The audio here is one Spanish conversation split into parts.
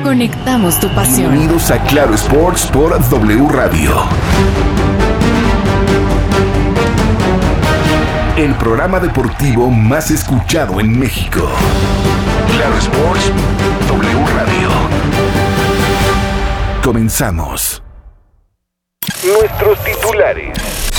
conectamos tu pasión. Bienvenidos a Claro Sports por W Radio. El programa deportivo más escuchado en México. Claro Sports, W Radio. Comenzamos. Nuestros titulares.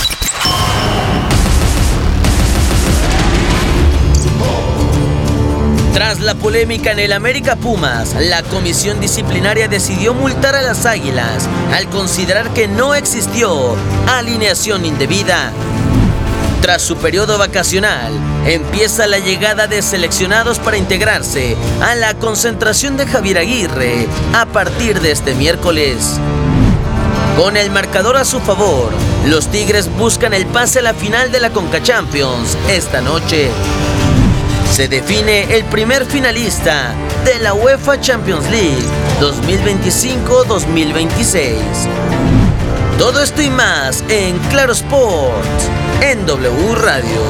Tras la polémica en el América Pumas, la comisión disciplinaria decidió multar a las Águilas al considerar que no existió alineación indebida. Tras su periodo vacacional, empieza la llegada de seleccionados para integrarse a la concentración de Javier Aguirre a partir de este miércoles. Con el marcador a su favor, los Tigres buscan el pase a la final de la Conca Champions esta noche. Se define el primer finalista de la UEFA Champions League 2025-2026. Todo esto y más en Claro Sports, en W Radio.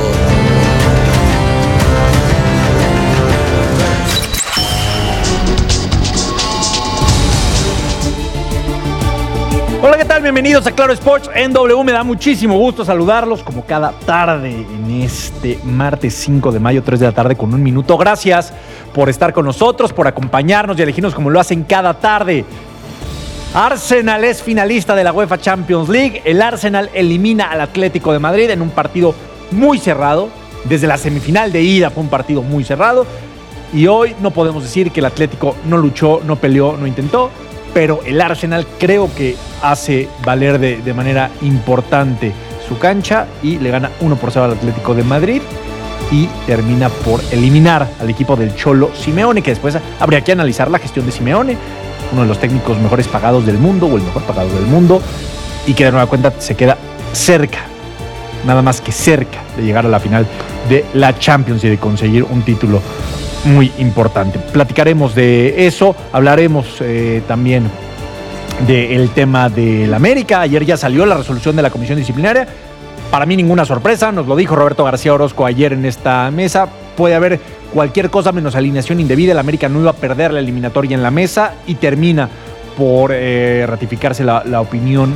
Hola, ¿qué tal? Bienvenidos a Claro Sports en W. Me da muchísimo gusto saludarlos como cada tarde en este martes 5 de mayo, 3 de la tarde con 1 minuto. Gracias por estar con nosotros, por acompañarnos y elegirnos como lo hacen cada tarde. Arsenal es finalista de la UEFA Champions League. El Arsenal elimina al Atlético de Madrid en un partido muy cerrado. Desde la semifinal de ida fue un partido muy cerrado. Y hoy no podemos decir que el Atlético no luchó, no peleó, no intentó. Pero el Arsenal creo que hace valer de manera importante su cancha y le gana 1-0 al Atlético de Madrid y termina por eliminar al equipo del Cholo Simeone, que después habría que analizar la gestión de Simeone, uno de los técnicos mejores pagados del mundo o el mejor pagado del mundo, y que de nueva cuenta se queda cerca, nada más que cerca de llegar a la final de la Champions y de conseguir un título muy importante. Platicaremos de eso, hablaremos también del tema del América. Ayer ya salió la resolución de la comisión disciplinaria. Para mí ninguna sorpresa, nos lo dijo Roberto García Orozco ayer en esta mesa. Puede haber cualquier cosa menos alineación indebida. El América no iba a perder la eliminatoria en la mesa y termina por ratificarse la opinión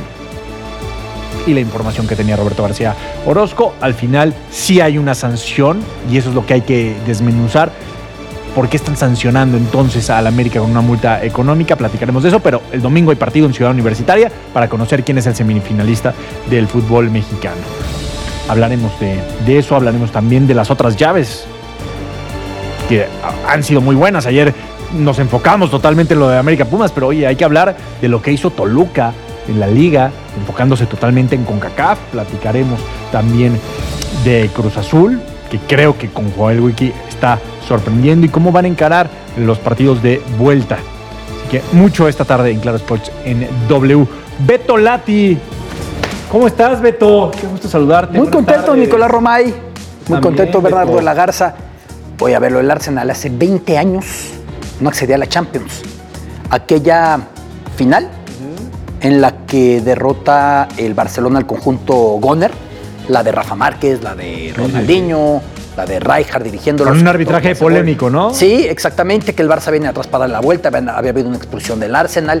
y la información que tenía Roberto García Orozco. Al final sí hay una sanción y eso es lo que hay que desmenuzar. ¿Por qué están sancionando entonces al América con una multa económica? Platicaremos de eso, pero el domingo hay partido en Ciudad Universitaria para conocer quién es el semifinalista del fútbol mexicano. Hablaremos de eso, hablaremos también de las otras llaves que han sido muy buenas. Ayer nos enfocamos totalmente en lo de América Pumas, pero oye, hay que hablar de lo que hizo Toluca en la liga, enfocándose totalmente en CONCACAF. Platicaremos también de Cruz Azul, que creo que con Joel Wiki está sorprendiendo, y cómo van a encarar los partidos de vuelta. Así que mucho esta tarde en Claro Sports en W. Beto Lati, ¿cómo estás, Beto? Qué gusto saludarte. Muy contento, tardes. Nicolás Romay. Muy También, contento, Bernardo Beto. de la Garza. Voy a verlo, el Arsenal hace 20 años no accedía a la Champions. Aquella final en la que derrota el Barcelona al conjunto Goner, la de Rafa Márquez, la de Ronaldinho, la de Rijkaard dirigiéndolo. Con un arbitraje polémico, ¿no? Sí, exactamente, que el Barça viene atrás para dar la vuelta, había habido una expulsión del Arsenal.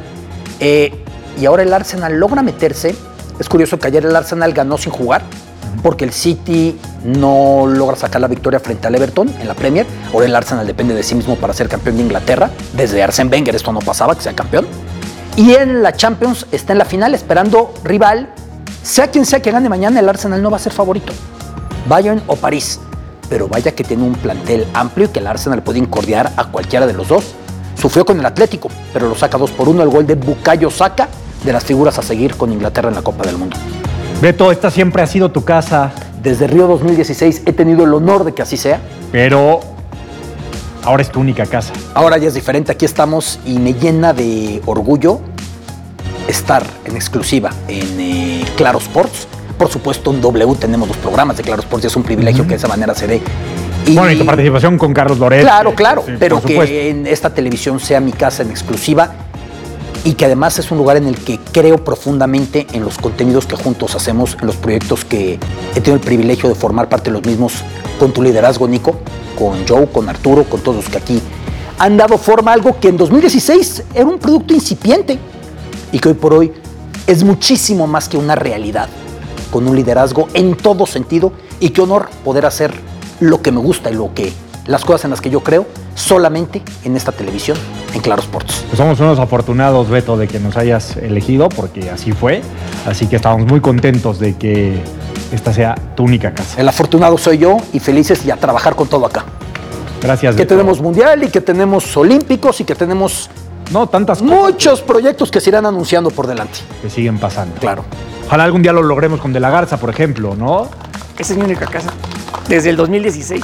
Y ahora el Arsenal logra meterse. Es curioso que ayer el Arsenal ganó sin jugar, porque el City no logra sacar la victoria frente al Everton en la Premier. Ahora el Arsenal depende de sí mismo para ser campeón de Inglaterra. Desde Arsène Wenger esto no pasaba, que sea campeón. Y en la Champions está en la final esperando rival. Sea quien sea que gane mañana, el Arsenal no va a ser favorito. Bayern o París. Pero vaya que tiene un plantel amplio y que el Arsenal puede incordiar a cualquiera de los dos. Sufrió con el Atlético, pero lo saca 2-1 el gol de Bukayo Saka, de las figuras a seguir con Inglaterra en la Copa del Mundo. Beto, esta siempre ha sido tu casa. Desde Río 2016 he tenido el honor de que así sea. Pero ahora es tu única casa. Ahora ya es diferente, aquí estamos y me llena de orgullo estar en exclusiva en Claro Sports. Por supuesto, en W tenemos los programas de Claro Sports y es un privilegio que de esa manera se dé. Y tu participación con Carlos Loret. Claro, sí, pero que en esta televisión sea mi casa en exclusiva y que además es un lugar en el que creo profundamente en los contenidos que juntos hacemos, en los proyectos que he tenido el privilegio de formar parte de los mismos con tu liderazgo, Nico, con Joe, con Arturo, con todos los que aquí han dado forma a algo que en 2016 era un producto incipiente y que hoy por hoy es muchísimo más que una realidad, con un liderazgo en todo sentido, y qué honor poder hacer lo que me gusta y las cosas en las que yo creo solamente en esta televisión, en Claro Sports. Pues somos unos afortunados, Beto, de que nos hayas elegido, porque así fue. Así que estamos muy contentos de que esta sea tu única casa. El afortunado soy yo y felices y a trabajar con todo acá. Gracias, Que Beto. tenemos mundial y que tenemos olímpicos y que tenemos tantas cosas muchos proyectos que se irán anunciando por delante. que siguen pasando. Claro. Ojalá algún día lo logremos con De la Garza, por ejemplo, ¿no? Esa es mi única casa. Desde el 2016.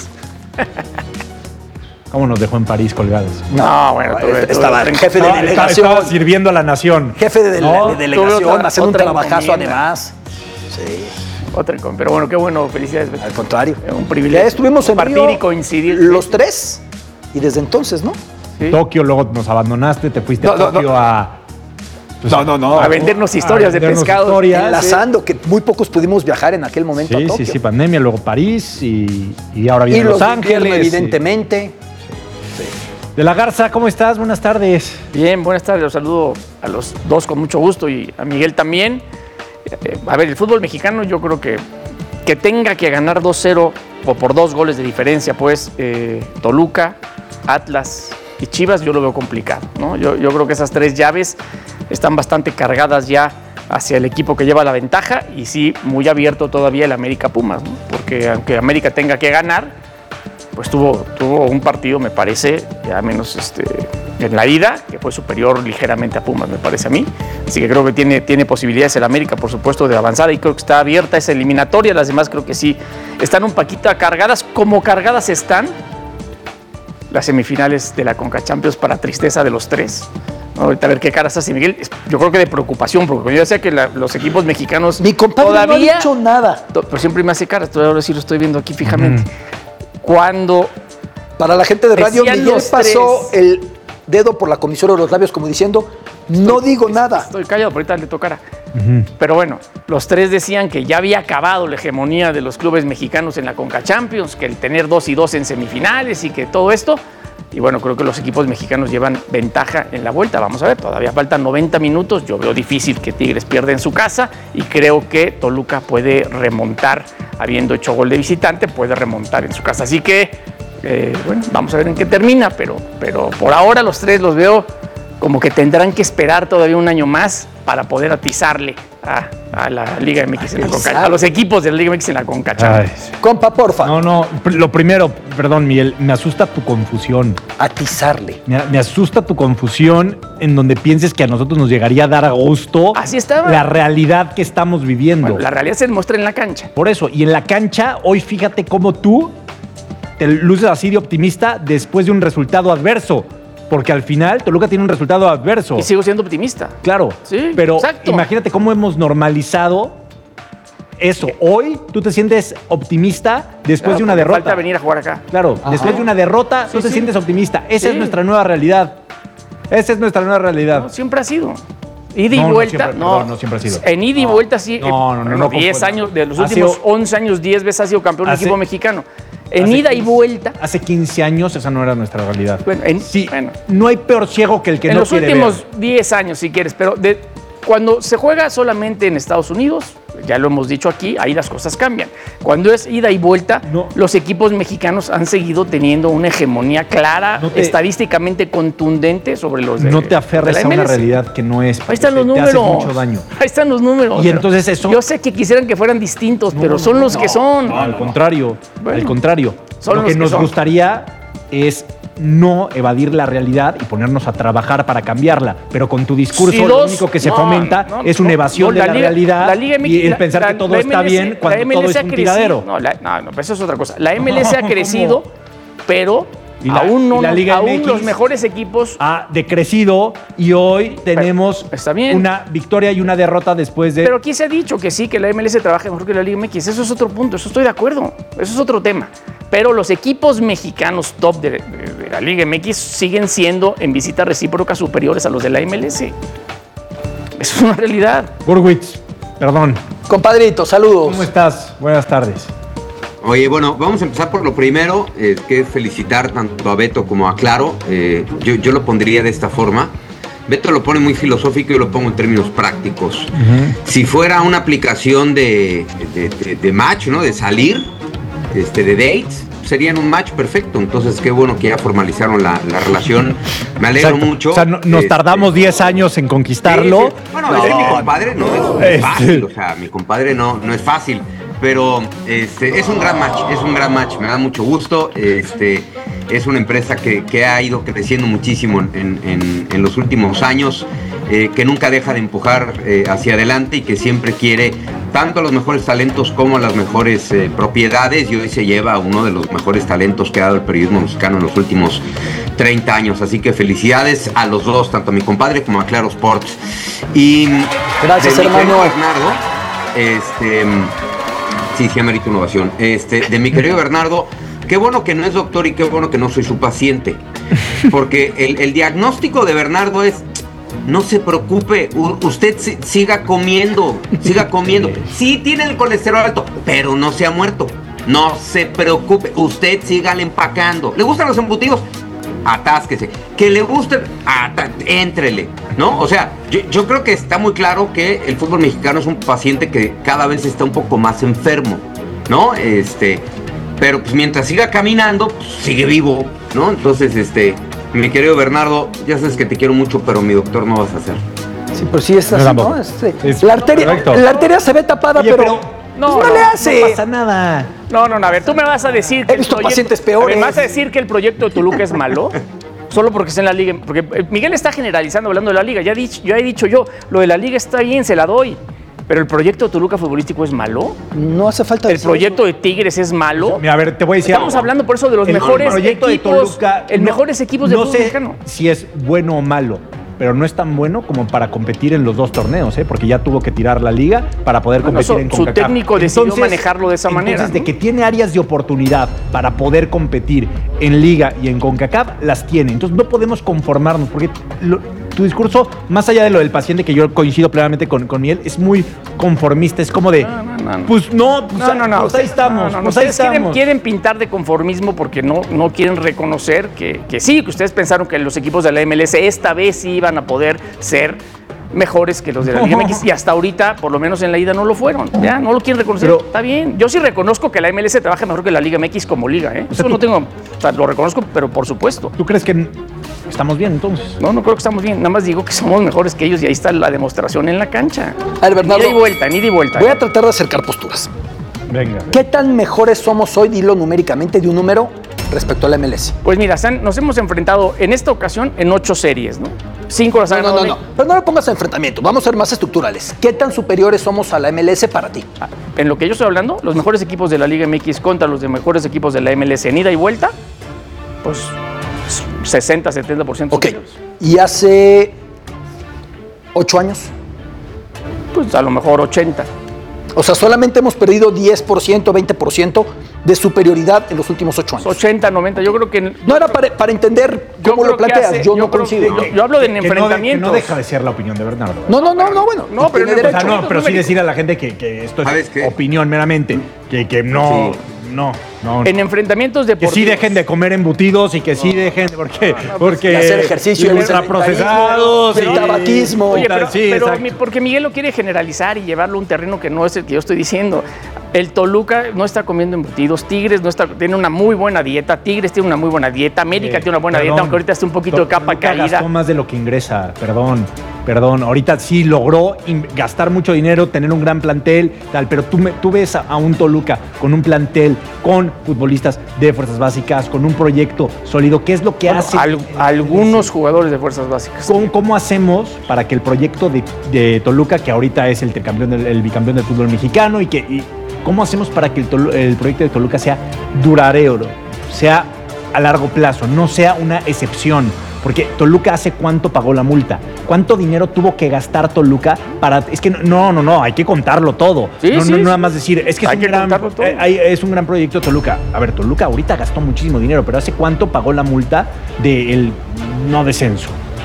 ¿Cómo nos dejó en París colgados? No, bueno, Estaba jefe de Estaba delegación. sirviendo a la nación. Jefe de ¿No? delegación, haciendo un otra trabajazo encomienda. además. Sí, Pero bueno, qué bueno, felicidades, Beto. al contrario. Un privilegio. Ya estuvimos en compartir Río y coincidir. los tres y desde entonces, ¿no? Sí. Tokio, luego nos abandonaste, te fuiste No, a no, Tokio a... pues, no. A vendernos historias de vendernos pescado. historias. Enlazando, que muy pocos pudimos viajar en aquel momento a Tokio. Sí, pandemia, luego París y ahora Y viene los Los Ángeles. invierno, evidentemente. De la Garza, ¿cómo estás? Buenas tardes. Bien, buenas tardes. Los saludo a los dos con mucho gusto y a Miguel también. A ver, el fútbol mexicano yo creo que tenga que ganar 2-0 o por 2 goles de diferencia, pues Toluca, Atlas y Chivas, yo lo veo complicado, ¿no? Yo creo que esas 3 llaves están bastante cargadas ya hacia el equipo que lleva la ventaja, y sí, muy abierto todavía el América Pumas, ¿no? Porque aunque América tenga que ganar, pues tuvo un partido, me parece, ya menos en la ida, que fue superior ligeramente a Pumas, me parece a mí. Así que creo que tiene posibilidades el América, por supuesto, de avanzar, y creo que está abierta esa eliminatoria. Las demás creo que sí están un poquito cargadas, como cargadas están las semifinales de la Conca Champions, para tristeza de los 3. ¿No? Ahorita a ver qué caras hace Miguel. Yo creo que de preocupación, porque yo decía que los equipos mexicanos Mi compadre todavía no ha dicho nada. pero siempre me hace caras, ahora sí lo estoy viendo aquí fijamente. Cuando Para la gente de radio, Decían Miguel los pasó 3. el dedo por la comisura de los labios como diciendo, no digo nada. Estoy callado, pero ahorita le tocará. Pero bueno, los 3 decían que ya había acabado la hegemonía de los clubes mexicanos en la Conca Champions, que el tener 2-2 en semifinales y que todo esto. Y bueno, creo que los equipos mexicanos llevan ventaja en la vuelta. Vamos a ver, todavía faltan 90 minutos. Yo veo difícil que Tigres pierda en su casa, y creo que Toluca puede remontar, habiendo hecho gol de visitante, puede remontar en su casa. Así que, bueno, vamos a ver en qué termina, pero por ahora los 3 los veo como que tendrán que esperar todavía un año más para poder atizarle a la Liga MX en la Conca, a los equipos de la Liga MX en la Conca Champions. Compa, porfa, No, lo primero, perdón, Miguel, me asusta tu confusión. atizarle. Me asusta tu confusión en donde pienses que a nosotros nos llegaría a dar a gusto Así estaba. la realidad que estamos viviendo. Bueno, la realidad se demuestra en la cancha. Por eso, y en la cancha, hoy fíjate cómo tú te luces así de optimista después de un resultado adverso. Porque al final Toluca tiene un resultado adverso. Y sigo siendo optimista. Claro, Sí, pero exacto. imagínate cómo hemos normalizado eso. Hoy tú te sientes optimista después de una Porque derrota. Falta venir a jugar acá. Claro, después de una derrota tú te sí. sientes optimista. Esa Sí. es nuestra nueva realidad. Esa es nuestra nueva realidad. No, siempre ha sido. Ida y No, no vuelta, siempre, perdón, no siempre ha sido. En ida y vuelta sí. No, 10 confundas. años, de los Ha últimos sido- 11 años, 10 veces ha sido campeón del Hace- equipo mexicano. En hace ida y 15 vuelta. Hace 15 años esa no era nuestra realidad. Bueno, bueno. No hay peor ciego que el que En no los quiere últimos ver. 10 años, si quieres, pero cuando se juega solamente en Estados Unidos, ya lo hemos dicho aquí, ahí las cosas cambian. Cuando es ida y vuelta, No. los equipos mexicanos han seguido teniendo una hegemonía clara, No te- estadísticamente contundente sobre los de No te aferres de la a una MLS. realidad que no es. Ahí están los Te números. haces mucho daño. Ahí están los números. Y entonces eso- Yo sé que quisieran que fueran distintos, pero son los que son. No, al contrario. Bueno, al contrario. son Lo los que que nos son. gustaría es no evadir la realidad y ponernos a trabajar para cambiarla. Pero con tu discurso Si lo dos- único que se no, fomenta no, es una no, evasión no, de la realidad la Liga MX, y el pensar que todo está bien cuando todo es ha un crecido. tiradero. No, pero eso es otra cosa. La MLS ha crecido, pero Y la- aún no, y la Liga aún MX los mejores equipos. Ha decrecido y hoy tenemos está bien. una victoria y una derrota después de... Pero aquí se ha dicho que sí, que la MLS trabaja mejor que la Liga MX. Eso es otro punto, eso estoy de acuerdo. Eso es otro tema. Pero los equipos mexicanos top de la Liga MX siguen siendo en visita recíproca superiores a los de la MLS. Eso es una realidad. Burwitz, perdón. Compadrito, saludos. ¿Cómo estás? Buenas tardes. Oye, bueno, vamos a empezar por lo primero, que es felicitar tanto a Beto como a Claro. Yo lo pondría de esta forma. Beto lo pone muy filosófico y yo lo pongo en términos prácticos. Si fuera una aplicación de match, ¿no? De salir, de dates, serían un match perfecto. Entonces, qué bueno que ya formalizaron la relación. Me alegro mucho. O sea, nos tardamos 10 años en conquistarlo. Sí. Bueno, es que mi compadre no es fácil. O sea, mi compadre no es fácil. Pero es un gran match, me da mucho gusto. Es una empresa que ha ido creciendo muchísimo en los últimos años, que nunca deja de empujar hacia adelante y que siempre quiere tanto a los mejores talentos como a las mejores propiedades, y hoy se lleva a uno de los mejores talentos que ha dado el periodismo mexicano en los últimos 30 años. Así que felicidades a los dos, tanto a mi compadre como a Claro Sports. Y gracias, hermano. Bernardo, sí, amerita una ovación. De mi querido Bernardo, qué bueno que no es doctor y qué bueno que no soy su paciente. Porque el diagnóstico de Bernardo es: no se preocupe, usted siga comiendo. Sí tiene el colesterol alto, pero no se ha muerto. No se preocupe, usted sígale empacando. ¿Le gustan los embutidos? Atásquese. Que le guste, éntrele, ¿no? O sea, yo creo que está muy claro que el fútbol mexicano es un paciente que cada vez está un poco más enfermo, ¿no? Pero pues mientras siga caminando, pues sigue vivo, ¿no? Entonces, mi querido Bernardo, ya sabes que te quiero mucho, pero mi doctor no vas a ser. Sí, pero sí es así, ¿no? La arteria se ve tapada. Oye, pero no le hace. No pasa nada. No, a ver, tú me vas a decir que he visto pacientes peores. ¿Me vas a decir que el proyecto de Toluca es malo? Solo porque está en la liga. Porque Miguel está generalizando hablando de la liga. Ya he dicho yo, lo de la liga está bien, se la doy. Pero el proyecto de Toluca futbolístico es malo. No hace falta. El proyecto de Tigres es malo. Mira, a ver, te voy a decir. Estamos hablando por eso de los mejores equipos. De Toluca, mejores equipos de fútbol mexicano. No sé si es bueno o malo, pero no es tan bueno como para competir en los dos torneos, porque ya tuvo que tirar la liga para poder competir en CONCACAF. Su técnico decidió manejarlo de esa manera. Entonces, de que tiene áreas de oportunidad para poder competir en liga y en CONCACAF, las tiene. Entonces no podemos conformarnos, porque tu discurso, más allá de lo del paciente, que yo coincido plenamente con Miguel, es muy conformista, es como de, pues ahí estamos. Ustedes quieren pintar de conformismo porque no quieren reconocer que sí, que ustedes pensaron que los equipos de la MLS esta vez sí iban a poder ser mejores que los de la Liga MX, y hasta ahorita, por lo menos en la ida, no lo fueron. Ya, no lo quieren reconocer. Pero está bien. Yo sí reconozco que la MLS trabaja mejor que la Liga MX como liga, ¿eh? Eso no tengo... O sea, lo reconozco, pero por supuesto. ¿Tú crees que estamos bien, entonces? No creo que estamos bien. Nada más digo que somos mejores que ellos y ahí está la demostración en la cancha. A ver, Bernardo. Ni de vuelta. Voy a tratar de acercar posturas. Venga. ¿Qué tan mejores somos hoy, dilo numéricamente, de un número respecto a la MLS? Pues mira, nos hemos enfrentado en esta ocasión en 8 series, ¿no? 5 las han ganado. No. Pero no lo pongas a enfrentamiento. Vamos a ser más estructurales. ¿Qué tan superiores somos a la MLS para ti? En lo que yo estoy hablando, los mejores equipos de la Liga MX contra los mejores equipos de la MLS en ida y vuelta, pues 60-70% Ok. superiores. ¿Y hace 8 años? Pues a lo mejor 80. O sea, solamente hemos perdido 10%, 20% de superioridad en los últimos 8 años. 80, 90, yo creo que... No era para entender cómo lo planteas, yo no coincido. Yo hablo de enfrentamientos. Que no deja de ser la opinión de Bernardo. No, bueno. No, pero tiene derecho. O sea, pero sí decir a la gente que esto es opinión meramente, que no... Sí. No. En enfrentamientos deportivos. Que sí dejen de comer embutidos y que sí dejen, porque hacer ejercicio, ultraprocesados, el tabaquismo. Oye, pero exacto. porque Miguel lo quiere generalizar y llevarlo a un terreno que no es el que yo estoy diciendo. El Toluca no está comiendo embutidos, Tigres tiene una muy buena dieta, Tigres tiene una muy buena dieta, América tiene una buena dieta, aunque ahorita está un poquito de capa caída. Gastó más de lo que ingresa, perdón. Ahorita sí logró gastar mucho dinero, tener un gran plantel, tal, pero tú ves a un Toluca con un plantel, con futbolistas de fuerzas básicas, con un proyecto sólido. ¿Qué es lo que hace? Algunos jugadores de fuerzas básicas. ¿Cómo hacemos para que el proyecto de Toluca, que ahorita es el bicampeón del fútbol mexicano, cómo hacemos para que el proyecto de Toluca sea duradero, sea a largo plazo, no sea una excepción? Porque Toluca, ¿hace cuánto pagó la multa? ¿Cuánto dinero tuvo que gastar Toluca para...? Es que no, hay que contarlo todo. No nada más decir, es que es un gran proyecto Toluca. A ver, Toluca ahorita gastó muchísimo dinero, pero ¿hace cuánto pagó la multa del no descenso?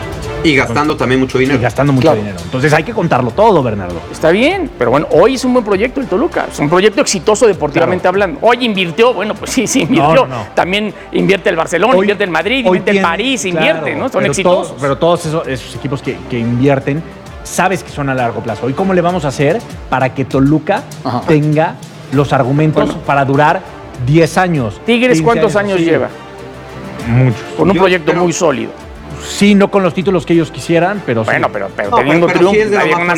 Y gastando también mucho dinero. Y gastando mucho dinero. Entonces hay que contarlo todo, Bernardo. Está bien, pero bueno, hoy es un buen proyecto el Toluca. Es un proyecto exitoso deportivamente hablando. Hoy invirtió, bueno, pues sí invirtió. No. También invierte el Barcelona, invierte el Madrid, invierte el París, invierte, ¿no? Son exitosos. Pero todos esos equipos que invierten, sabes que son a largo plazo. ¿Y cómo le vamos a hacer para que Toluca tenga los argumentos para durar 10 años? Tigres, ¿cuántos años lleva? Muchos. Con un proyecto muy sólido. Sí, no con los títulos que ellos quisieran, pero bueno, sí. pero teniendo triunfos,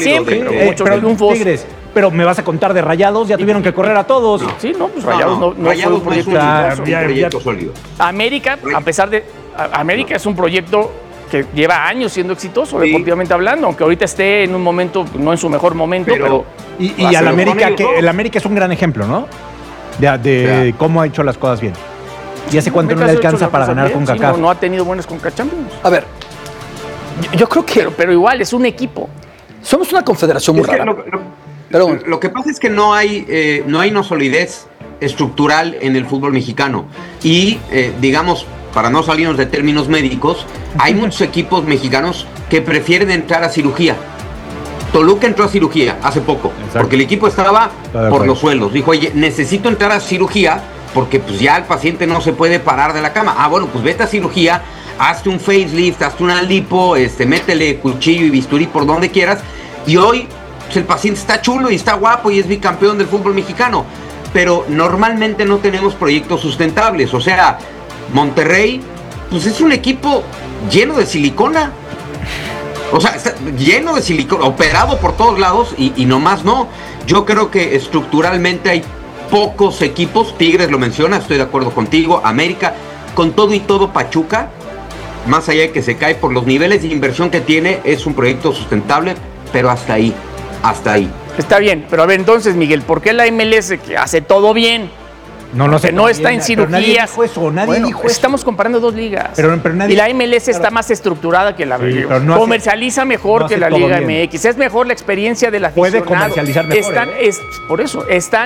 pero triunfos. Pero me vas a contar de Rayados, ya tuvieron que correr a todos. Sí, pues Rayados no Rayados fue un proyecto sólido. América, a pesar de... América es un proyecto que lleva años siendo exitoso, deportivamente hablando, aunque ahorita esté en un momento, no en su mejor momento, pero... Y al América, el América es un gran ejemplo, ¿no? De cómo ha hecho las cosas bien. ¿Y hace cuánto no le alcanza para ganar con CONCACAF? Sí, no ha tenido buenas CONCACAF Champions. A ver, yo creo que... Pero igual, es un equipo. Somos una confederación muy rara. Lo que pasa es que no hay una solidez estructural en el fútbol mexicano. Y, digamos, para no salirnos de términos médicos, hay muchos equipos mexicanos que prefieren entrar a cirugía. Toluca entró a cirugía hace poco, porque el equipo estaba por los suelos. Dijo, oye, necesito entrar a cirugía porque pues ya el paciente no se puede parar de la cama. Bueno, pues vete a cirugía, hazte un facelift, hazte una lipo, métele cuchillo y bisturí por donde quieras. Y hoy pues, el paciente está chulo y está guapo y es bicampeón del fútbol mexicano. Pero normalmente no tenemos proyectos sustentables. O sea, Monterrey, pues es un equipo lleno de silicona. O sea, está lleno de silicona, operado por todos lados y nomás no. Yo creo que estructuralmente hay pocos equipos. Tigres lo menciona, estoy de acuerdo contigo. América, con todo y todo Pachuca, más allá de que se cae por los niveles de inversión que tiene, es un proyecto sustentable, pero hasta ahí. Está bien, pero a ver entonces, Miguel, ¿por qué la MLS, que hace todo bien, que no está en cirugías? Nadie dijo eso. Estamos comparando dos ligas. Pero nadie, y la MLS está más estructurada que la Liga. Comercializa mejor que la Liga MX. Es mejor la experiencia del aficionado. Puede comercializar mejor. Por eso,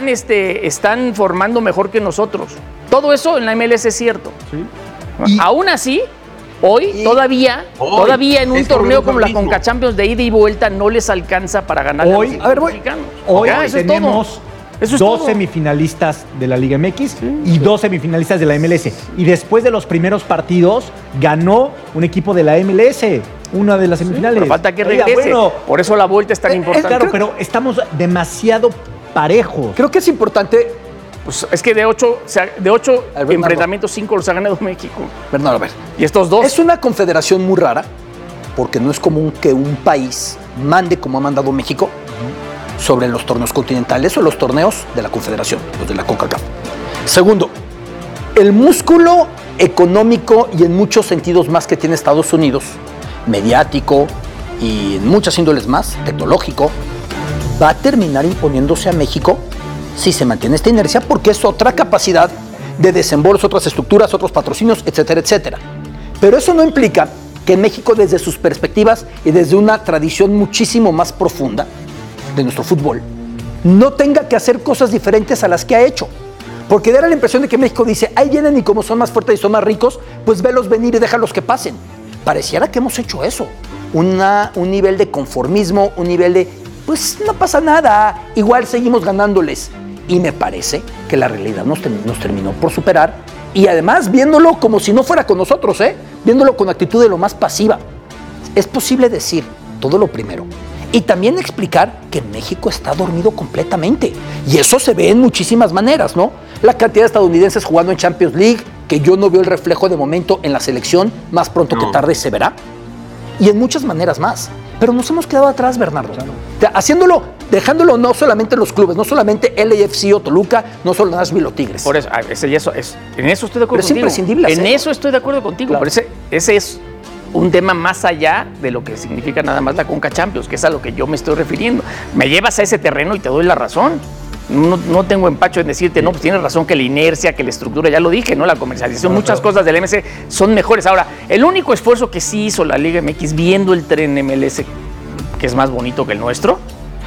están formando mejor que nosotros. Todo eso en la MLS es cierto. Sí. Aún así, hoy todavía en un torneo como la CONCACAF Champions de ida y vuelta no les alcanza para ganar a los mexicanos. Hoy tenemos dos semifinalistas de la Liga MX y dos semifinalistas de la MLS. Y después de los primeros partidos, ganó un equipo de la MLS, una de las semifinales. Pero falta que regrese. Por eso la vuelta es tan importante. Claro, pero estamos demasiado parejos. Creo que es importante. Pues es que de ocho enfrentamientos, 5 los ha ganado México. Bernardo, a ver. Y estos dos. Es una confederación muy rara, porque no es común que un país mande como ha mandado México sobre los torneos continentales o los torneos de la Confederación, los de la CONCACAF. Segundo, el músculo económico y en muchos sentidos más que tiene Estados Unidos, mediático y en muchas índoles más, tecnológico, va a terminar imponiéndose a México si se mantiene esta inercia, porque es otra capacidad de desembolso, otras estructuras, otros patrocinios, etcétera, etcétera. Pero eso no implica que México, desde sus perspectivas y desde una tradición muchísimo más profunda de nuestro fútbol, no tenga que hacer cosas diferentes a las que ha hecho. Porque da la impresión de que México dice, ahí vienen y como son más fuertes y son más ricos, pues velos venir y déjalos que pasen. Pareciera que hemos hecho eso. Un nivel de conformismo, un nivel de, pues no pasa nada, igual seguimos ganándoles. Y me parece que la realidad nos terminó por superar. Y además viéndolo como si no fuera con nosotros, viéndolo con actitud de lo más pasiva. Es posible decir todo lo primero. Y también explicar que México está dormido completamente. Y eso se ve en muchísimas maneras, ¿no? La cantidad de estadounidenses jugando en Champions League, que yo no veo el reflejo de momento en la selección, más pronto que tarde se verá. Y en muchas maneras más. Pero nos hemos quedado atrás, Bernardo. Haciéndolo, dejándolo no solamente en los clubes, no solamente LAFC o Toluca, no solo Nashville o Tigres. Por eso, en eso estoy de acuerdo contigo. Es imprescindible. En eso estoy de acuerdo contigo. Claro. Pero ese es un tema más allá de lo que significa nada más la CONCACAF Champions, que es a lo que yo me estoy refiriendo. Me llevas a ese terreno y te doy la razón. No tengo empacho en decirte, no, pues tienes razón que la inercia, que la estructura, ya lo dije, ¿no? La comercialización, muchas cosas del MC son mejores. Ahora, el único esfuerzo que sí hizo la Liga MX viendo el tren MLS, que es más bonito que el nuestro,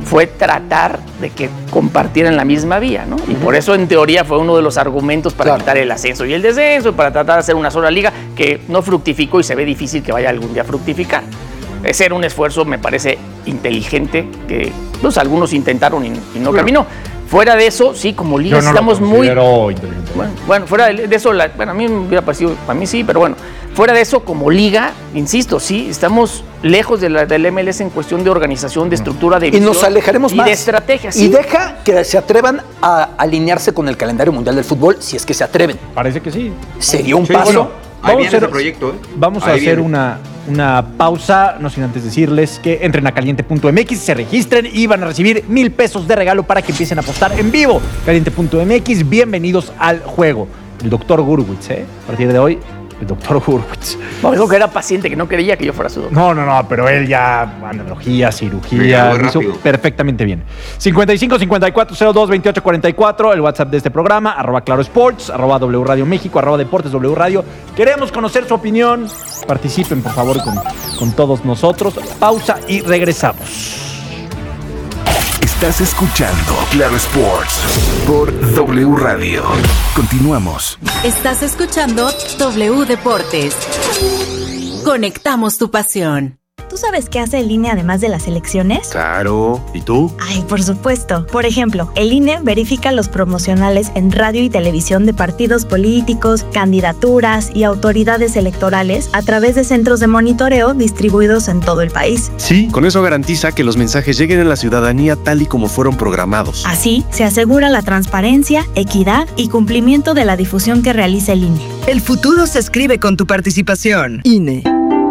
fue tratar de que compartieran la misma vía, ¿no? Y por eso, en teoría, fue uno de los argumentos para quitar el ascenso y el descenso, para tratar de hacer una sola liga que no fructificó y se ve difícil que vaya algún día a fructificar. Ese era un esfuerzo, me parece, inteligente, que pues, algunos intentaron y no caminó. Fuera de eso, sí, como liga estamos muy... Bueno, fuera de eso, a mí me hubiera parecido, a mí sí, pero bueno, fuera de eso, como liga, insisto, sí, estamos lejos del MLS en cuestión de organización, de estructura, de visión. Y nos alejaremos más. Y de estrategia, sí. Y deja que se atrevan a alinearse con el calendario mundial del fútbol, si es que se atreven. Parece que sí. Sería un paso. Bueno, ahí viene ese proyecto, ¿eh? Vamos a hacer una pausa, no sin antes decirles que entren a caliente.mx, se registren y van a recibir $1,000 de regalo para que empiecen a apostar en vivo. Caliente.mx, bienvenidos al juego. El doctor Gurwitz, a partir de hoy, el doctor Gurwitz. No, dijo que era paciente, que no quería que yo fuera su doctor. No, pero él ya, analogía, cirugía, lo hizo perfectamente bien. 55 54 02 28 44, el WhatsApp de este programa, @ClaroSports, @W Radio México, @Deportes W Radio. Queremos conocer su opinión. Participen, por favor, con todos nosotros. Pausa y regresamos. Estás escuchando Claro Sports por W Radio. Continuamos. Estás escuchando W Deportes. Conectamos tu pasión. ¿Tú sabes qué hace el INE además de las elecciones? Claro. ¿Y tú? Ay, por supuesto. Por ejemplo, el INE verifica los promocionales en radio y televisión de partidos políticos, candidaturas y autoridades electorales a través de centros de monitoreo distribuidos en todo el país. Sí, con eso garantiza que los mensajes lleguen a la ciudadanía tal y como fueron programados. Así, se asegura la transparencia, equidad y cumplimiento de la difusión que realiza el INE. El futuro se escribe con tu participación. INE.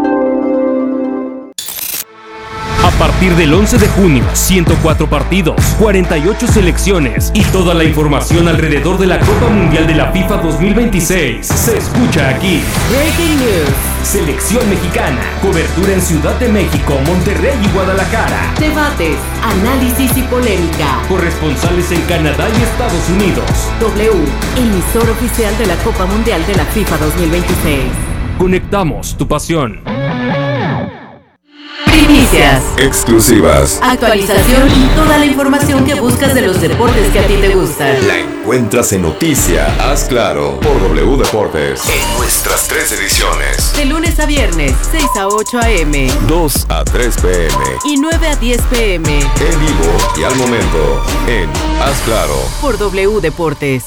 A partir del 11 de junio, 104 partidos, 48 selecciones y toda la información alrededor de la Copa Mundial de la FIFA 2026 se escucha aquí. Breaking News. Selección mexicana, cobertura en Ciudad de México, Monterrey y Guadalajara. Debates, análisis y polémica. Corresponsales en Canadá y Estados Unidos. W, emisor oficial de la Copa Mundial de la FIFA 2026. Conectamos tu pasión. Primicias, Exclusivas. actualización y toda la información que buscas de los deportes que a ti te gustan. La encuentras en Noticia. Haz Claro por W Deportes. En nuestras 3 ediciones. De lunes a viernes, 6 a 8 a.m. 2 a 3 p.m. y 9 a 10 p.m. En vivo y al momento en Haz Claro. por W Deportes.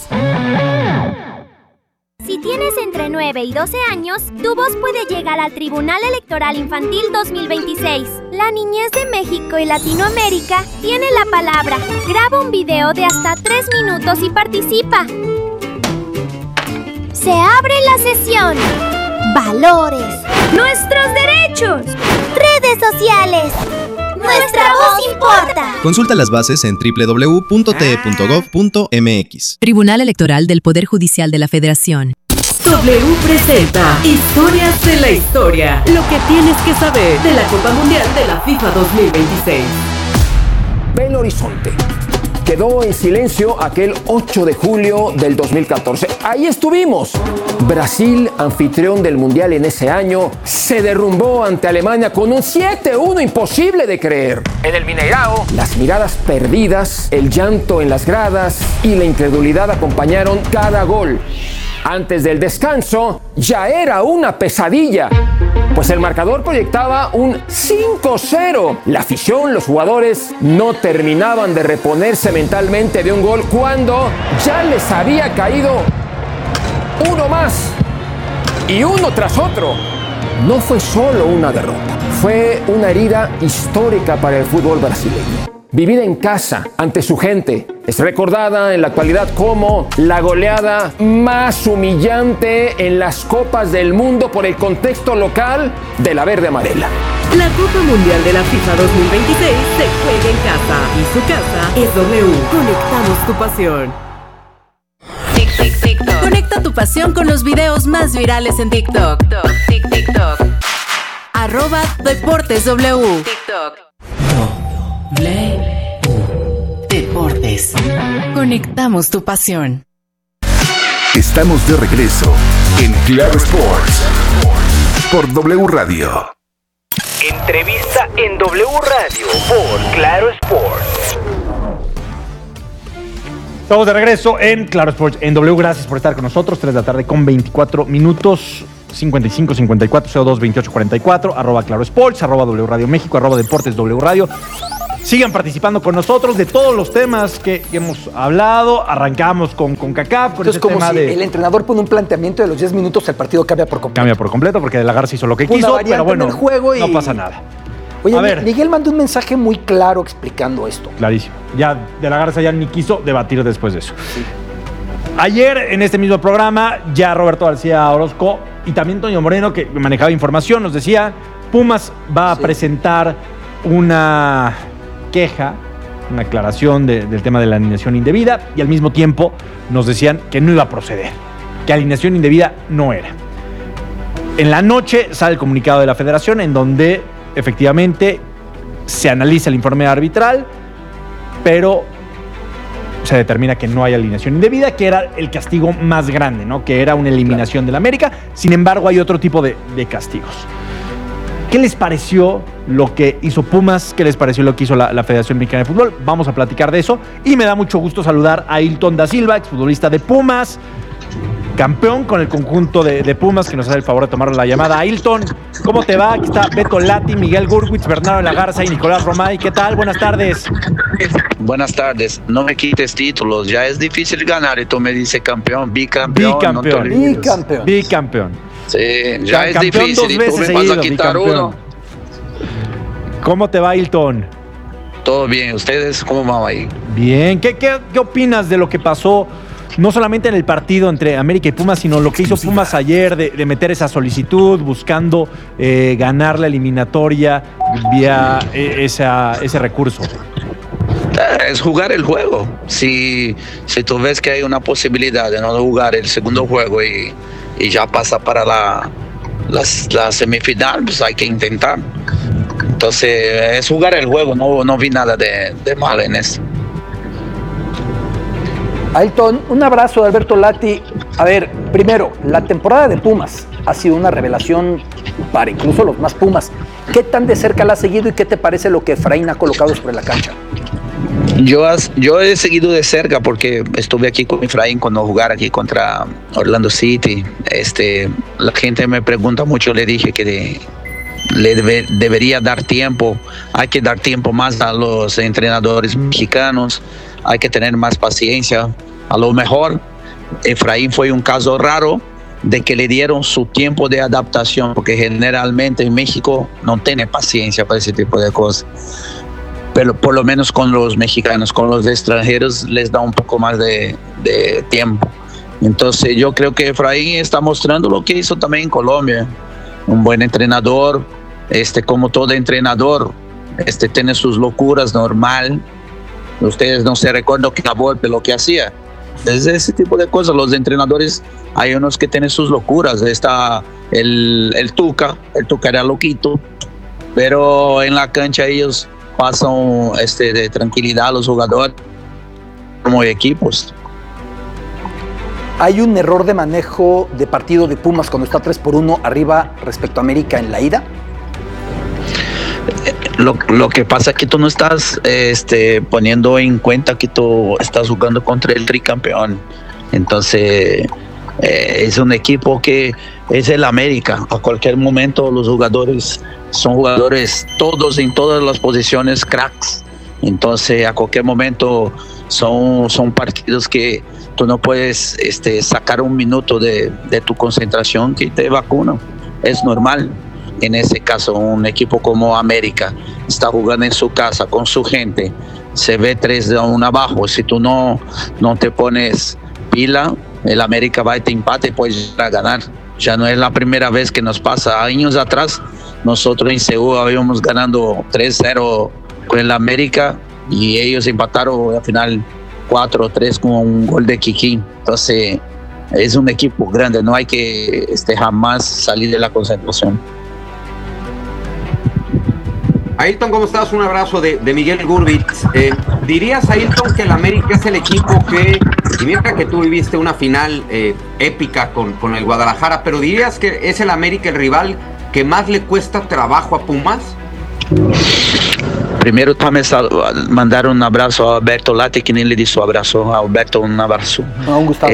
Si tienes entre 9 y 12 años, tu voz puede llegar al Tribunal Electoral Infantil 2026. La niñez de México y Latinoamérica tiene la palabra. Graba un video de hasta 3 minutos y participa. Se abre la sesión. Valores. Nuestros derechos. Redes sociales. Nuestra voz importa. Consulta las bases en www.te.gov.mx. Tribunal Electoral del Poder Judicial de la Federación. W presenta Historias de la Historia. Lo que tienes que saber de la Copa Mundial de la FIFA 2026. Belo Horizonte. Quedó en silencio aquel 8 de julio del 2014. Ahí estuvimos. Brasil, anfitrión del Mundial en ese año, se derrumbó ante Alemania con un 7-1 imposible de creer. En el Mineirao, las miradas perdidas, el llanto en las gradas y la incredulidad acompañaron cada gol. Antes del descanso, ya era una pesadilla, pues el marcador proyectaba un 5-0. La afición, los jugadores, no terminaban de reponerse mentalmente de un gol cuando ya les había caído uno más y uno tras otro. No fue solo una derrota, fue una herida histórica para el fútbol brasileño. Vivida en casa, ante su gente, es recordada en la actualidad como la goleada más humillante en las Copas del Mundo por el contexto local de la verde amarela. La Copa Mundial de la FIFA 2026 se juega en casa y su casa es W. Conectamos tu pasión. TikTok. Conecta tu pasión con los videos más virales en TikTok. TikTok. @DeportesW. TikTok. Play Deportes. Conectamos tu pasión. Estamos de regreso en Claro Sports por W Radio. Entrevista en W Radio por Claro Sports. Estamos de regreso en Claro Sports en W. Gracias por estar con nosotros. 3 de la tarde con 24 minutos. 55 54 02 28 44. @Claro Sports, @W Radio México, @Deportes W Radio. Sigan participando con nosotros de todos los temas que hemos hablado. Arrancamos con CONCACAF. Entonces, como si el entrenador pone un planteamiento de los 10 minutos, el partido cambia por completo. Cambia por completo porque De la Garza hizo lo que quiso, pero bueno, en el juego y... no pasa nada. Oye, a ver. Miguel mandó un mensaje muy claro explicando esto. Clarísimo. Ya De la Garza ya ni quiso debatir después de eso. Sí. Ayer, en este mismo programa, ya Roberto García Orozco y también Toño Moreno, que manejaba información, nos decía, Pumas va a presentar una queja, una aclaración del tema de la alineación indebida, y al mismo tiempo nos decían que no iba a proceder, que alineación indebida no era. En la noche sale el comunicado de la Federación en donde efectivamente se analiza el informe arbitral, pero se determina que no hay alineación indebida, que era el castigo más grande, ¿no? Que era una eliminación del América. Sin embargo, hay otro tipo de castigos. ¿Qué les pareció lo que hizo Pumas? ¿Qué les pareció lo que hizo la Federación Mexicana de Fútbol? Vamos a platicar de eso. Y me da mucho gusto saludar a Ailton da Silva, exfutbolista de Pumas, campeón con el conjunto de Pumas, que nos hace el favor de tomar la llamada. Ailton, ¿cómo te va? Aquí está Beto Lati, Miguel Gurwitz, Bernardo de la Garza y Nicolás Romay. ¿Qué tal? Buenas tardes. Buenas tardes. No me quites títulos. Ya es difícil ganar y tú me dices campeón, bicampeón. Bicampeón. Sí, ya es difícil y tú me vas a quitar uno. ¿Cómo te va, Ailton? Todo bien. ¿Ustedes cómo van ahí? Bien. ¿Qué opinas de lo que pasó? No solamente en el partido entre América y Pumas, sino lo que hizo Pumas ayer de meter esa solicitud, buscando ganar la eliminatoria vía ese recurso. Es jugar el juego. Si tú ves que hay una posibilidad de no jugar el segundo juego y ya pasa para la semifinal, pues hay que intentar. Entonces es jugar el juego, no vi nada de malo en eso. Ailton, un abrazo de Alberto Lati. A ver, primero, la temporada de Pumas ha sido una revelación para incluso los más Pumas. ¿Qué tan de cerca la has seguido y qué te parece lo que Efraín ha colocado sobre la cancha? Yo he seguido de cerca porque estuve aquí con Efraín cuando jugar aquí contra Orlando City. La gente me pregunta mucho, le dije que debería dar tiempo, hay que dar tiempo más a los entrenadores mexicanos, hay que tener más paciencia. A lo mejor Efraín fue un caso raro de que le dieron su tiempo de adaptación, porque generalmente en México no tiene paciencia para ese tipo de cosas. Pero por lo menos con los mexicanos, con los extranjeros les da un poco más de tiempo. Entonces yo creo que Efraín está mostrando lo que hizo también en Colombia. Un buen entrenador, como todo entrenador, tiene sus locuras, normal. Ustedes no se recuerdan que la Volpe lo que hacía. Desde ese tipo de cosas, los entrenadores, hay unos que tienen sus locuras. Está el Tuca era loquito, pero en la cancha ellos pasan de tranquilidad a los jugadores como equipos. ¿Hay un error de manejo de partido de Pumas cuando está 3-1 arriba respecto a América en la ida? Lo que pasa es que tú no estás poniendo en cuenta que tú estás jugando contra el tricampeón. Entonces es un equipo que es el América. A cualquier momento los jugadores son jugadores todos en todas las posiciones cracks. Entonces a cualquier momento son partidos que tú no puedes sacar un minuto de tu concentración que te vacunan. Es normal. En ese caso, un equipo como América está jugando en su casa con su gente, se ve 3-1 abajo. Si tú no te pones pila, el América va y te empate y puedes llegar a ganar. Ya no es la primera vez que nos pasa. Años atrás, nosotros en Seúl habíamos ganando 3-0 con el América y ellos empataron al final 4-3 con un gol de Kikín. Entonces, es un equipo grande, no hay que jamás salir de la concentración. Ailton, ¿cómo estás? Un abrazo de Miguel Gurwitz. ¿Dirías, Ailton, que el América es el equipo y mira que tú viviste una final épica con el Guadalajara, pero dirías que es el América el rival que más le cuesta trabajo a Pumas? Primeiro, também mandar um abraço ao Alberto Lati, que nem lhe disse um abraço. Alberto, um abraço. Un gustazo.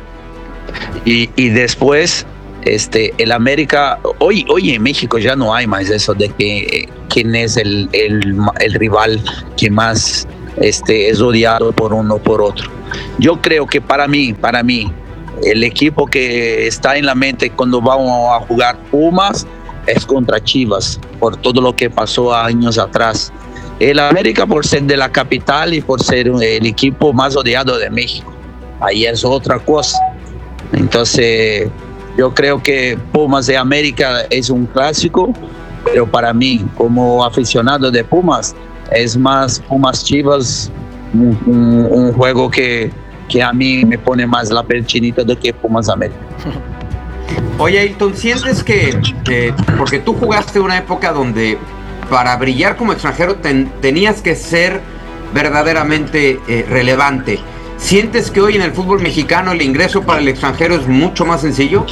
Y después, el América, hoy en México ya no hay más eso de que quién es el rival que más es odiado por uno o por otro. Yo creo que para mí, el equipo que está en la mente cuando vamos a jugar Pumas es contra Chivas, por todo lo que pasó años atrás. El América por ser de la capital y por ser el equipo más odiado de México. Ahí es otra cosa. Entonces, yo creo que Pumas de América es un clásico, pero para mí, como aficionado de Pumas, es más Pumas Chivas, un juego que a mí me pone más la perchinita do que Pumas América. Oye, Ailton, ¿sientes que porque tú jugaste una época donde para brillar como extranjero tenías que ser verdaderamente relevante? ¿Sientes que hoy en el fútbol mexicano el ingreso para el extranjero es mucho más sencillo?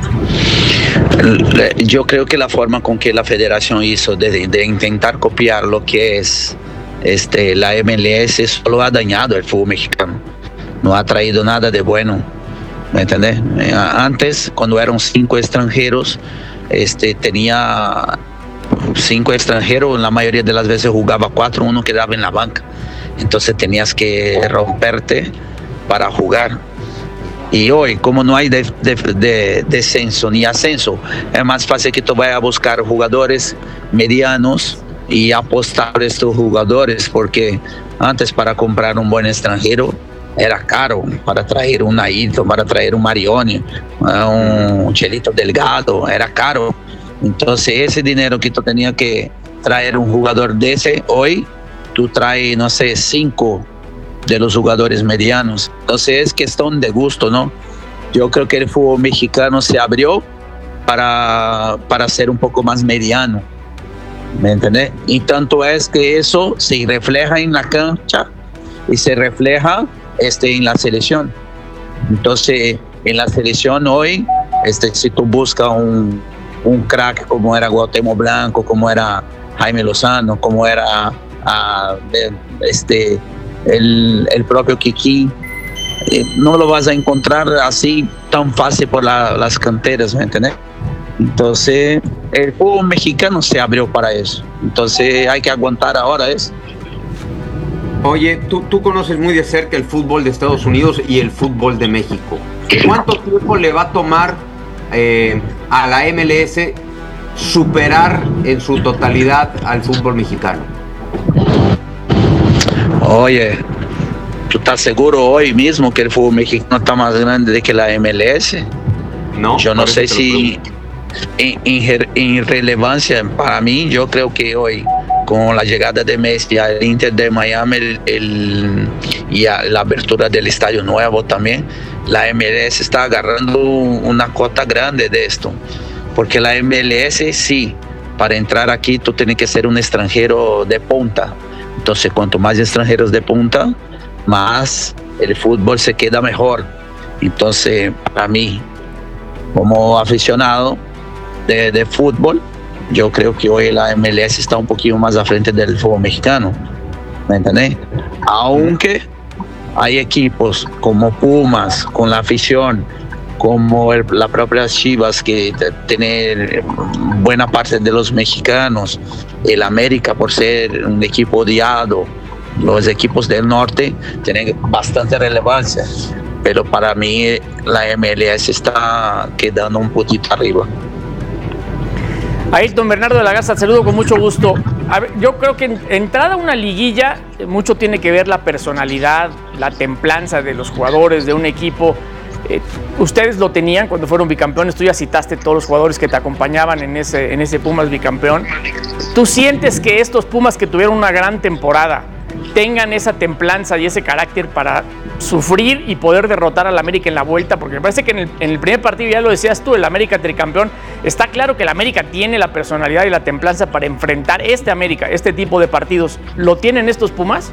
Yo creo que la forma con que la federación hizo de intentar copiar lo que es la MLS solo ha dañado el fútbol mexicano. No ha traído nada de bueno, ¿me entendés? Antes, cuando eran 5 extranjeros, tenía 5 extranjeros, la mayoría de las veces jugaba 4, uno quedaba en la banca. Entonces tenías que romperte para jugar. Y hoy, como no hay descenso ni ascenso, es más fácil que tú vayas a buscar jugadores medianos y apostar a estos jugadores, porque antes para comprar un buen extranjero era caro, para traer un Ailton, para traer un Marioni, un Chelito Delgado, era caro. Entonces ese dinero que tú tenías que traer un jugador de ese, hoy tú traes, no sé, 5 de los jugadores medianos. Entonces es cuestión de gusto, ¿no? Yo creo que el fútbol mexicano se abrió para ser un poco más mediano, ¿me entiendes? Y tanto es que eso se refleja en la cancha y se refleja en la selección. Entonces en la selección hoy, si tú buscas un crack como era Cuauhtémoc Blanco, como era Jaime Lozano, como era el propio Kiki, no lo vas a encontrar así tan fácil por las canteras, ¿me entiendes? Entonces el fútbol mexicano se abrió para eso, entonces hay que aguantar ahora eso. Oye, tú conoces muy de cerca el fútbol de Estados Unidos y el fútbol de México. ¿Cuánto tiempo le va a tomar a la MLS superar en su totalidad al fútbol mexicano? Oye, ¿tú estás seguro hoy mismo que el fútbol mexicano está más grande de que la MLS? No. Yo no sé si en relevancia para mí, yo creo que hoy con la llegada de Messi al Inter de Miami y a la apertura del estadio nuevo también, la MLS está agarrando una cuota grande de esto, porque la MLS sí, para entrar aquí tú tienes que ser un extranjero de punta. Entonces cuanto más extranjeros de punta, más el fútbol se queda mejor. Entonces para mí, como aficionado de fútbol, yo creo que hoy la MLS está un poquito más al frente del fútbol mexicano, ¿me entendés? Aunque hay equipos como Pumas, con la afición, como la propia Chivas, que tiene buena parte de los mexicanos, el América por ser un equipo odiado, los equipos del norte tienen bastante relevancia, pero para mí la MLS está quedando un poquito arriba. Ailton Bernardo de la Garza, saludo con mucho gusto. A ver, yo creo que entrada a una liguilla, mucho tiene que ver la personalidad, la templanza de los jugadores de un equipo. Ustedes lo tenían cuando fueron bicampeones, tú ya citaste todos los jugadores que te acompañaban en ese Pumas bicampeón. ¿Tú sientes que estos Pumas que tuvieron una gran temporada tengan esa templanza y ese carácter para sufrir y poder derrotar al América en la vuelta? Porque me parece que en el primer partido, ya lo decías tú, el América tricampeón, está claro que el América tiene la personalidad y la templanza para enfrentar este tipo de partidos. ¿Lo tienen estos Pumas?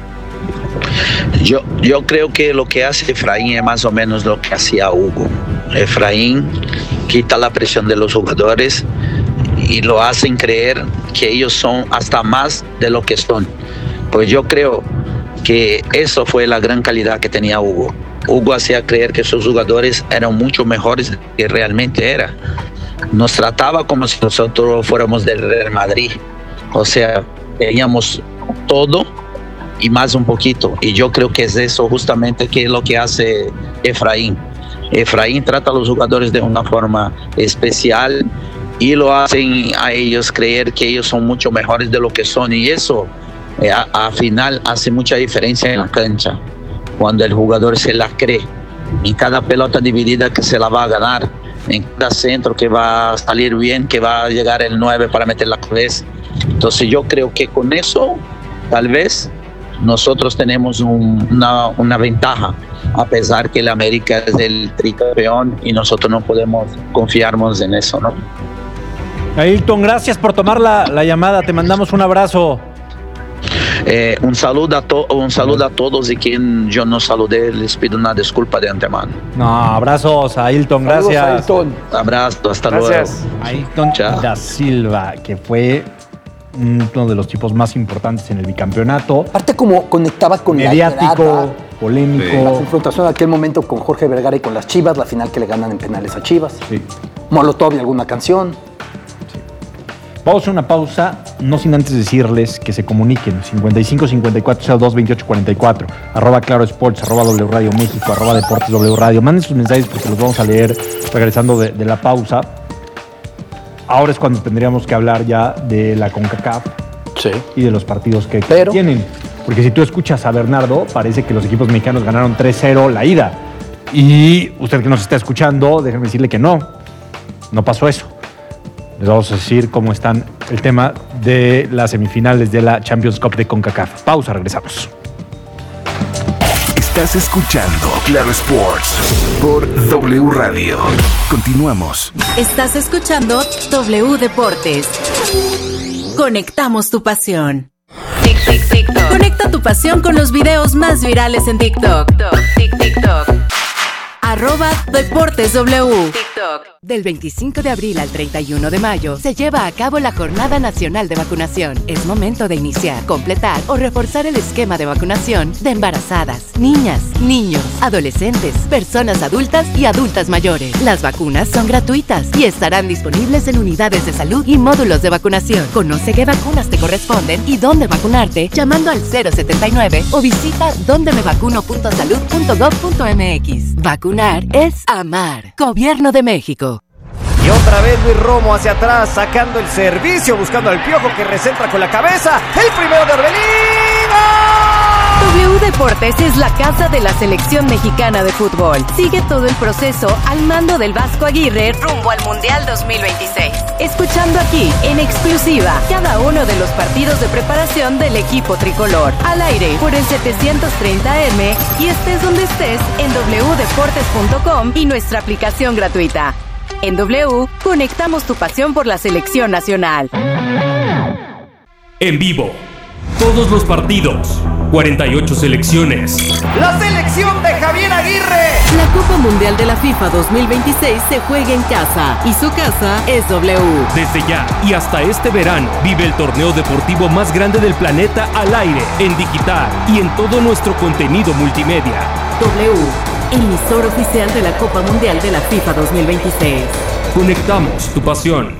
Yo creo que lo que hace Efraín es más o menos lo que hacía Hugo. Efraín quita la presión de los jugadores y lo hacen creer que ellos son hasta más de lo que son. Pues yo creo que eso fue la gran calidad que tenía Hugo. Hugo hacía creer que sus jugadores eran mucho mejores de lo que realmente era. Nos trataba como si nosotros fuéramos del Real Madrid. O sea, teníamos todo y más un poquito. Y yo creo que es eso justamente que es lo que hace Efraín. Efraín trata a los jugadores de una forma especial y lo hacen a ellos creer que ellos son mucho mejores de lo que son. Y eso, al final, hace mucha diferencia en la cancha. Cuando el jugador se la cree, en cada pelota dividida que se la va a ganar, en cada centro que va a salir bien, que va a llegar el 9 para meter la cabeza. Entonces yo creo que con eso, tal vez, nosotros tenemos una ventaja, a pesar que el América es el tricampeón y nosotros no podemos confiarnos en eso, ¿no? Ailton, gracias por tomar la llamada, te mandamos un abrazo. Un saludo a todos y quien yo no saludé, les pido una disculpa de antemano. No, abrazos a Ailton, gracias. Saludos, Ailton. Abrazo, hasta Gracias. luego. Ailton da Silva, que fue uno de los tipos más importantes en el bicampeonato. Aparte como conectaba con mediático, la grada, polémico. la confrontación en aquel momento con Jorge Vergara y con las Chivas, la final que le ganan en penales a Chivas. Sí. Molotov y alguna canción. Vamos a una pausa, no sin antes decirles que se comuniquen 55 54 02 28 44 @Claro Sports, @W Radio México, @Deportes W Radio. Manden sus mensajes porque los vamos a leer regresando de la pausa. Ahora es cuando tendríamos que hablar ya de la CONCACAF y de los partidos que tienen. Porque si tú escuchas a Bernardo, parece que los equipos mexicanos ganaron 3-0 la ida. Y usted que nos está escuchando, déjenme decirle que no pasó eso. Les vamos a decir cómo están el tema de las semifinales de la Champions Cup de CONCACAF. Pausa, regresamos. Estás escuchando Claro Sports por W Radio. Continuamos. Estás escuchando W Deportes. Conectamos tu pasión. TikTok. Conecta tu pasión con los videos más virales en TikTok. TikTok. @DeportesW. TikTok. Del 25 de abril al 31 de mayo se lleva a cabo la Jornada Nacional de Vacunación. Es momento de iniciar, completar o reforzar el esquema de vacunación de embarazadas, niñas, niños, adolescentes, personas adultas y adultas mayores. Las vacunas son gratuitas y estarán disponibles en unidades de salud y módulos de vacunación. Conoce qué vacunas te corresponden y dónde vacunarte llamando al 079 o visita dondemevacuno.salud.gov.mx. Vacunar es amar. Gobierno de México. Y otra vez Luis Romo hacia atrás, sacando el servicio, buscando al Piojo que recentra con la cabeza. El primero de Orbelín. W Deportes es la casa de la selección mexicana de fútbol. Sigue todo el proceso al mando del Vasco Aguirre rumbo al Mundial 2026. Escuchando aquí, en exclusiva, cada uno de los partidos de preparación del equipo tricolor. Al aire por el 730M y estés donde estés en wdeportes.com y nuestra aplicación gratuita. En W, conectamos tu pasión por la selección nacional. En vivo, todos los partidos, 48 selecciones. La selección de Javier Aguirre. La Copa Mundial de la FIFA 2026 se juega en casa y su casa es W. Desde ya y hasta este verano, vive el torneo deportivo más grande del planeta al aire, en digital y en todo nuestro contenido multimedia. W, emisor oficial de la Copa Mundial de la FIFA 2026. Conectamos tu pasión.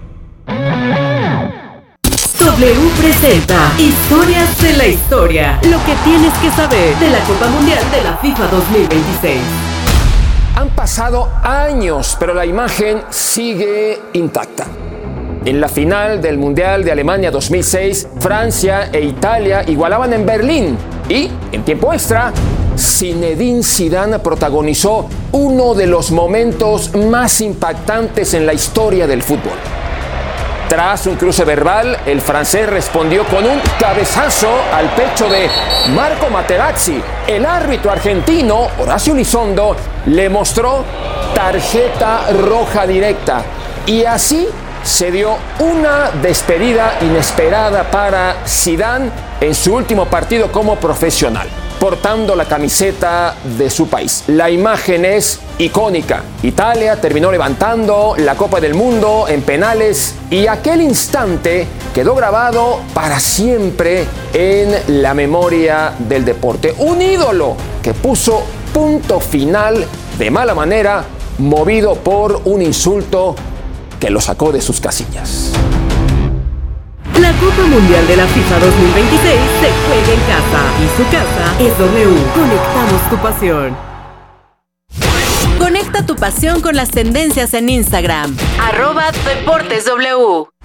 W presenta Historias de la Historia. Lo que tienes que saber de la Copa Mundial de la FIFA 2026. Han pasado años, pero la imagen sigue intacta. En la final del Mundial de Alemania 2006, Francia e Italia igualaban en Berlín y, en tiempo extra, Zinedine Zidane protagonizó uno de los momentos más impactantes en la historia del fútbol. Tras un cruce verbal, el francés respondió con un cabezazo al pecho de Marco Materazzi. El árbitro argentino, Horacio Elizondo, le mostró tarjeta roja directa. Y así se dio una despedida inesperada para Zidane en su último partido como profesional. portando la camiseta de su país. La imagen es icónica. Italia terminó levantando la Copa del Mundo en penales y aquel instante quedó grabado para siempre en la memoria del deporte. Un ídolo que puso punto final de mala manera, movido por un insulto que lo sacó de sus casillas. La Copa Mundial de la FIFA 2026 se juega en casa y su casa es W. Conectamos tu pasión. Conecta tu pasión con las tendencias en Instagram. @DeportesW.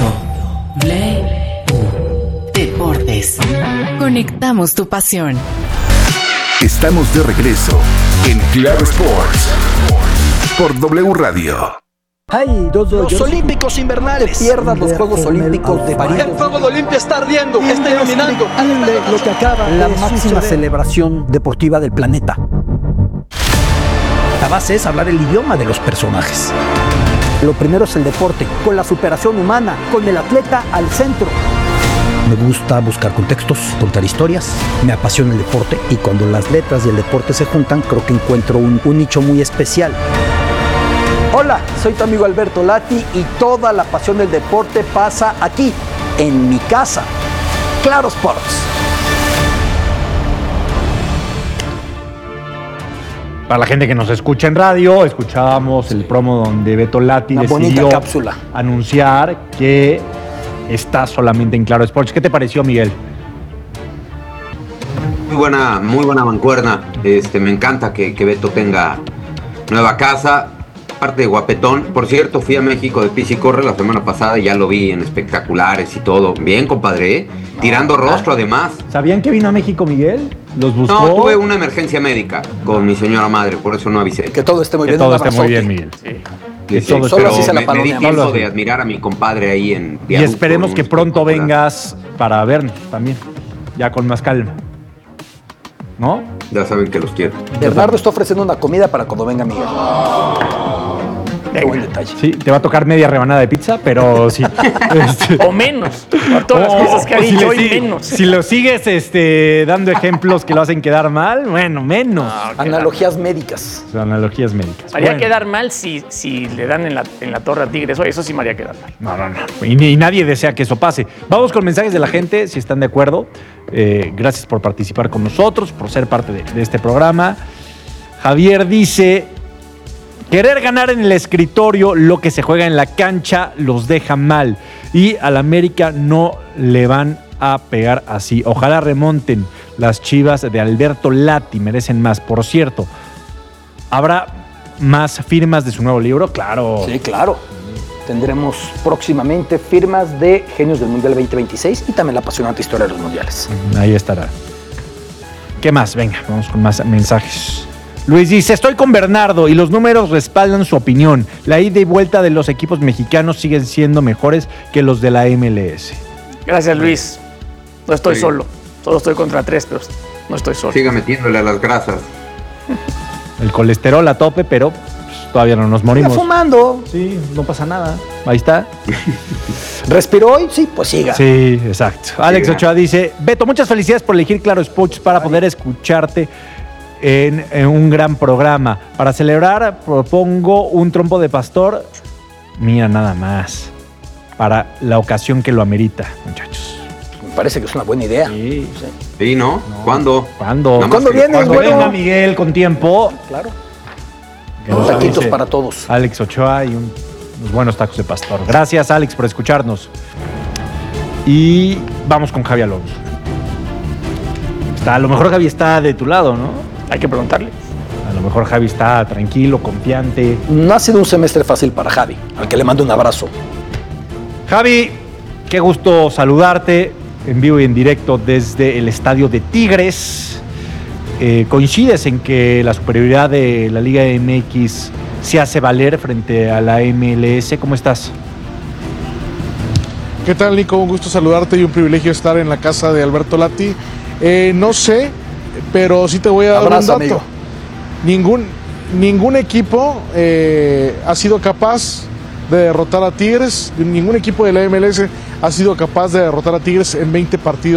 Deportes. Conectamos tu pasión. Estamos de regreso en Claro Sports por W Radio. Los Olímpicos Invernales. Pierdan los Juegos Olímpicos de París. El fuego de Olimpia está ardiendo, está iluminando. Lo que acaba la máxima celebración deportiva del planeta. La base es hablar el idioma de los personajes. Lo primero es el deporte, con la superación humana, con el atleta al centro. Me gusta buscar contextos, contar historias, me apasiona el deporte y cuando las letras y el deporte se juntan, creo que encuentro un nicho muy especial. Hola, soy tu amigo Alberto Lati y toda la pasión del deporte pasa aquí, en mi casa. Claro Sports. Para la gente que nos escucha en radio, escuchábamos el promo donde Beto Lati decidió anunciar que está solamente en Claro Sports. ¿Qué te pareció, Miguel? Muy buena mancuerna. Me encanta que Beto tenga nueva casa. Aparte de guapetón. Por cierto, fui a México de Pis y Corre la semana pasada y ya lo vi en espectaculares y todo. Bien, compadre, ¿eh? Tirando rostro además. ¿Sabían que vino a México, Miguel? ¿Los buscó? No, tuve una emergencia médica con mi señora madre, por eso no avisé. Que todo esté muy bien. Que todo esté muy bien, Miguel. Sí. Que Sí, todo solo esté así se la bien. me di tiempo Solo así. de admirar a mi compadre ahí en Y esperemos que pronto vengas para vernos también, ya con más calma. ¿No? Ya saben que los quiero. Bernardo está ofreciendo una comida para cuando venga Miguel. Qué buen detalle. Sí, te va a tocar media rebanada de pizza, pero sí. O menos. A todas las cosas que ha dicho hoy, menos. Si lo sigues dando ejemplos que lo hacen quedar mal, bueno, menos. Analogías médicas. Analogías médicas. Haría Bueno. quedar mal si le dan en la torre a Tigres. Eso sí me haría quedar mal. No. Y nadie desea que eso pase. Vamos con mensajes de la gente, si están de acuerdo. Gracias por participar con nosotros, por ser parte de este programa. Javier dice: querer ganar en el escritorio lo que se juega en la cancha los deja mal. Y al América no le van a pegar así. Ojalá remonten. Las Chivas de Alberto Lati merecen más. Por cierto, ¿habrá más firmas de su nuevo libro? Claro. Sí, claro. Tendremos próximamente firmas de Genios del Mundial 2026 y también la apasionante historia de los mundiales. Ahí estará. ¿Qué más? Venga, vamos con más mensajes. Luis dice: estoy con Bernardo y los números respaldan su opinión. La ida y vuelta de los equipos mexicanos siguen siendo mejores que los de la MLS. Gracias, Luis. No estoy solo. Solo estoy contra 3, pero no estoy solo. Siga metiéndole a las grasas. El colesterol a tope, pero pues, todavía no nos morimos. Siga fumando. Sí, no pasa nada. Ahí está. ¿Respiró hoy? Sí, pues siga. Sí, exacto. Alex Ochoa dice: Beto, muchas felicidades por elegir Claro Sports para poder escucharte en un gran programa. Para celebrar, propongo un trompo de pastor. Mira, nada más. Para la ocasión que lo amerita, muchachos. Me parece que es una buena idea. Sí, ¿no? ¿Cuándo? ¿Cuándo vienes, Cuando güero? venga Miguel con tiempo. Claro. Unos taquitos para todos. Alex Ochoa y unos buenos tacos de pastor. Gracias, Alex, por escucharnos. Y vamos con Javi Alonso. A lo mejor Javi está de tu lado, ¿no? Hay que preguntarle. A lo mejor Javi está tranquilo, confiante. No ha sido un semestre fácil para Javi, al que le mando un abrazo. Javi, qué gusto saludarte en vivo y en directo desde el estadio de Tigres. ¿Coincides en que la superioridad de la Liga MX se hace valer frente a la MLS? ¿Cómo estás? ¿Qué tal, Nico? Un gusto saludarte y un privilegio estar en la casa de Alberto Lati. No sé, pero sí te voy a dar Abrazo, un dato. amigo. Ningún equipo ha sido capaz de derrotar a Tigres. Ningún equipo de la MLS ha sido capaz de derrotar a Tigres en 20 partidos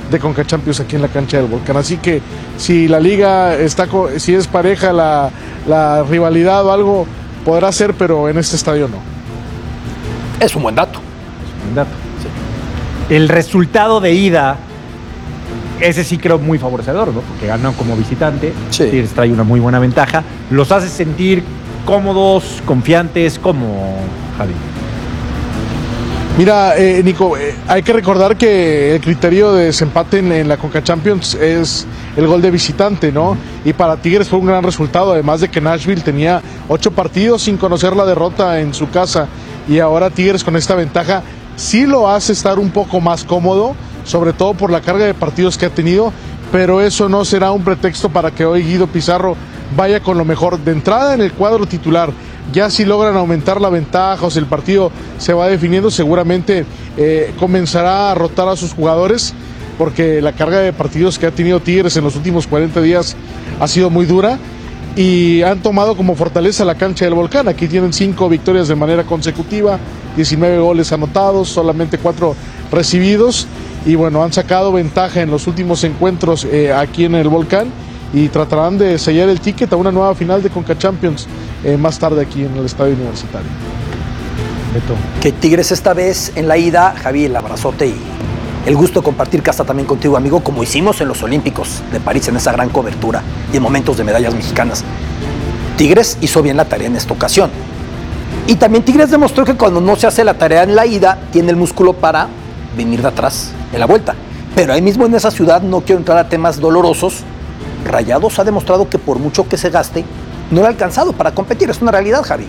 de Conca Champions aquí en la cancha del Volcán. Así que si la liga si es pareja la rivalidad o algo, podrá ser, pero en este estadio no. Es un buen dato. Sí. El resultado de ida, ese sí creo muy favorecedor, ¿no? Porque ganó como visitante, Tigres trae una muy buena ventaja. ¿Los hace sentir cómodos, confiantes? ¿Cómo, Javi? Mira, Nico, hay que recordar que el criterio de desempate en la Conca Champions es el gol de visitante, ¿no? Y para Tigres fue un gran resultado, además de que Nashville tenía 8 partidos sin conocer la derrota en su casa, y ahora Tigres con esta ventaja sí lo hace estar un poco más cómodo, sobre todo por la carga de partidos que ha tenido, pero eso no será un pretexto para que hoy Guido Pizarro vaya con lo mejor. De entrada en el cuadro titular, ya si logran aumentar la ventaja o si el partido se va definiendo, seguramente comenzará a rotar a sus jugadores, porque la carga de partidos que ha tenido Tigres en los últimos 40 días ha sido muy dura, y han tomado como fortaleza la cancha del Volcán. Aquí tienen 5 victorias de manera consecutiva, 19 goles anotados, solamente 4 recibidos, y bueno, han sacado ventaja en los últimos encuentros aquí en el Volcán, y tratarán de sellar el ticket a una nueva final de Conca Champions más tarde aquí en el Estadio Universitario. Beto. Que Tigres esta vez en la ida, Javi, el abrazote y el gusto de compartir casa también contigo, amigo, como hicimos en los Olímpicos de París, en esa gran cobertura y en momentos de medallas mexicanas. Tigres hizo bien la tarea en esta ocasión. Y también Tigres demostró que cuando no se hace la tarea en la ida, tiene el músculo para venir de atrás en la vuelta. Pero ahí mismo en esa ciudad, no quiero entrar a temas dolorosos, Rayados ha demostrado que por mucho que se gaste, no le ha alcanzado para competir. Es una realidad, Javi.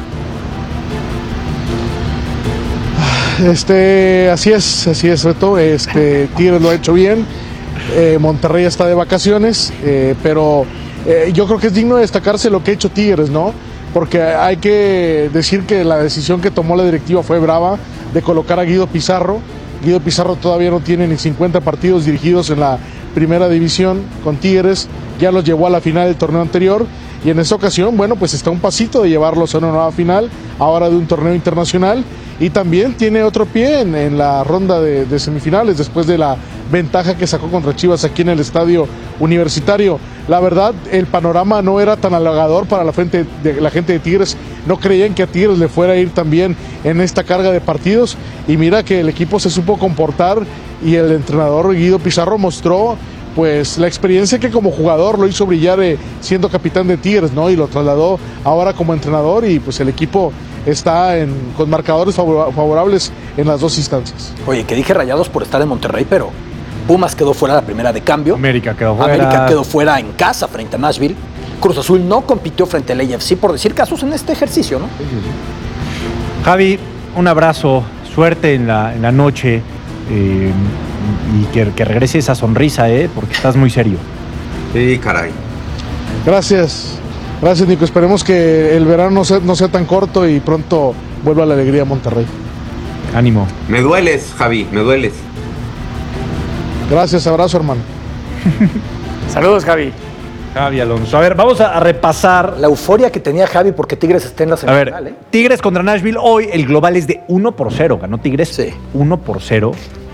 Así es, Beto. Tigres lo ha hecho bien. Monterrey está de vacaciones, pero yo creo que es digno de destacarse lo que ha hecho Tigres, ¿no? Porque hay que decir que la decisión que tomó la directiva fue brava, de colocar a Guido Pizarro. Guido Pizarro todavía no tiene ni 50 partidos dirigidos en la primera división con Tigres, ya los llevó a la final del torneo anterior, y en esta ocasión, bueno, pues está un pasito de llevarlos a una nueva final, ahora de un torneo internacional, y también tiene otro pie en la ronda de semifinales, después de la ventaja que sacó contra Chivas aquí en el Estadio Universitario. La verdad, el panorama no era tan halagador para la gente de Tigres, no creían que a Tigres le fuera a ir tan bien en esta carga de partidos, y mira que el equipo se supo comportar, y el entrenador Guido Pizarro mostró pues la experiencia que como jugador lo hizo brillar siendo capitán de Tigres, ¿no? Y lo trasladó ahora como entrenador, y pues el equipo está con marcadores favorables en las dos instancias. Oye, que dije Rayados por estar en Monterrey, pero Pumas quedó fuera la primera de cambio. América quedó fuera en casa frente a Nashville. Cruz Azul no compitió frente al AFC, por decir casos en este ejercicio, ¿no? Javi, un abrazo, suerte en la noche, y que regrese esa sonrisa, porque estás muy serio. Sí, caray. Gracias, Nico. Esperemos que el verano no sea tan corto y pronto vuelva la alegría a Monterrey. Ánimo. Me dueles, Javi, me dueles. Gracias, abrazo, hermano. Saludos, Javi. Javi Alonso. A ver, vamos a repasar la euforia que tenía Javi porque Tigres está en la semifinal. A ver, Tigres contra Nashville. Hoy el global es de 1-0. Ganó Tigres 1-0.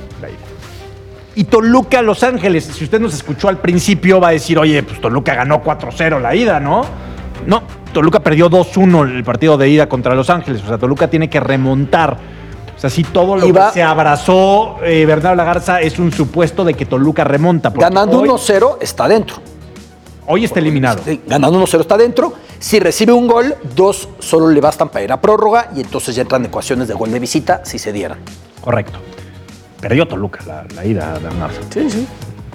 Y Toluca, Los Ángeles. Si usted nos escuchó al principio, va a decir, oye, pues Toluca ganó 4-0 la ida, ¿no? No, Toluca perdió 2-1 el partido de ida contra Los Ángeles. O sea, Toluca tiene que remontar. O sea, si todo lo que se abrazó Bernardo Lagarza es un supuesto de que Toluca remonta. Ganando 1-0 está dentro. Hoy está eliminado. Ganando 1-0 está dentro. Si recibe un gol, 2 solo le bastan para ir a prórroga, y entonces ya entran ecuaciones de gol de visita si se dieran. Correcto. Perdió Toluca la ida de Lagarza. Sí.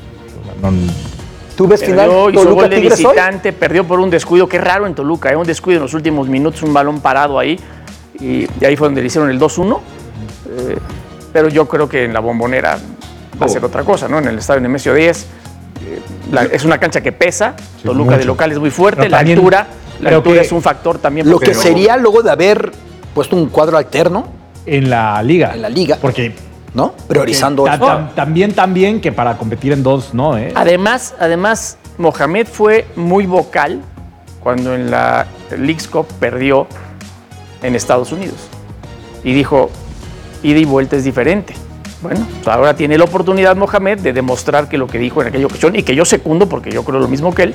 ¿Tú ves final Toluca gol de visitante, perdió por un descuido. Qué raro en Toluca, un descuido en los últimos minutos, un balón parado ahí, y ahí fue donde le hicieron el 2-1. Pero yo creo que en la Bombonera va a ser otra cosa, ¿no? En el estadio Nemesio 10 es una cancha que pesa. Sí, Toluca mucho. De local es muy fuerte. Pero la altura es un factor también. Lo que sería luego de haber puesto un cuadro alterno en la liga. Porque, ¿no? Priorizando también que para competir en dos, ¿no? Además, Mohamed fue muy vocal cuando en la Leagues Cup perdió en Estados Unidos. Y dijo, ida y vuelta es diferente. Bueno, ahora tiene la oportunidad Mohamed de demostrar que lo que dijo en aquella ocasión, y que yo secundo porque yo creo lo mismo que él,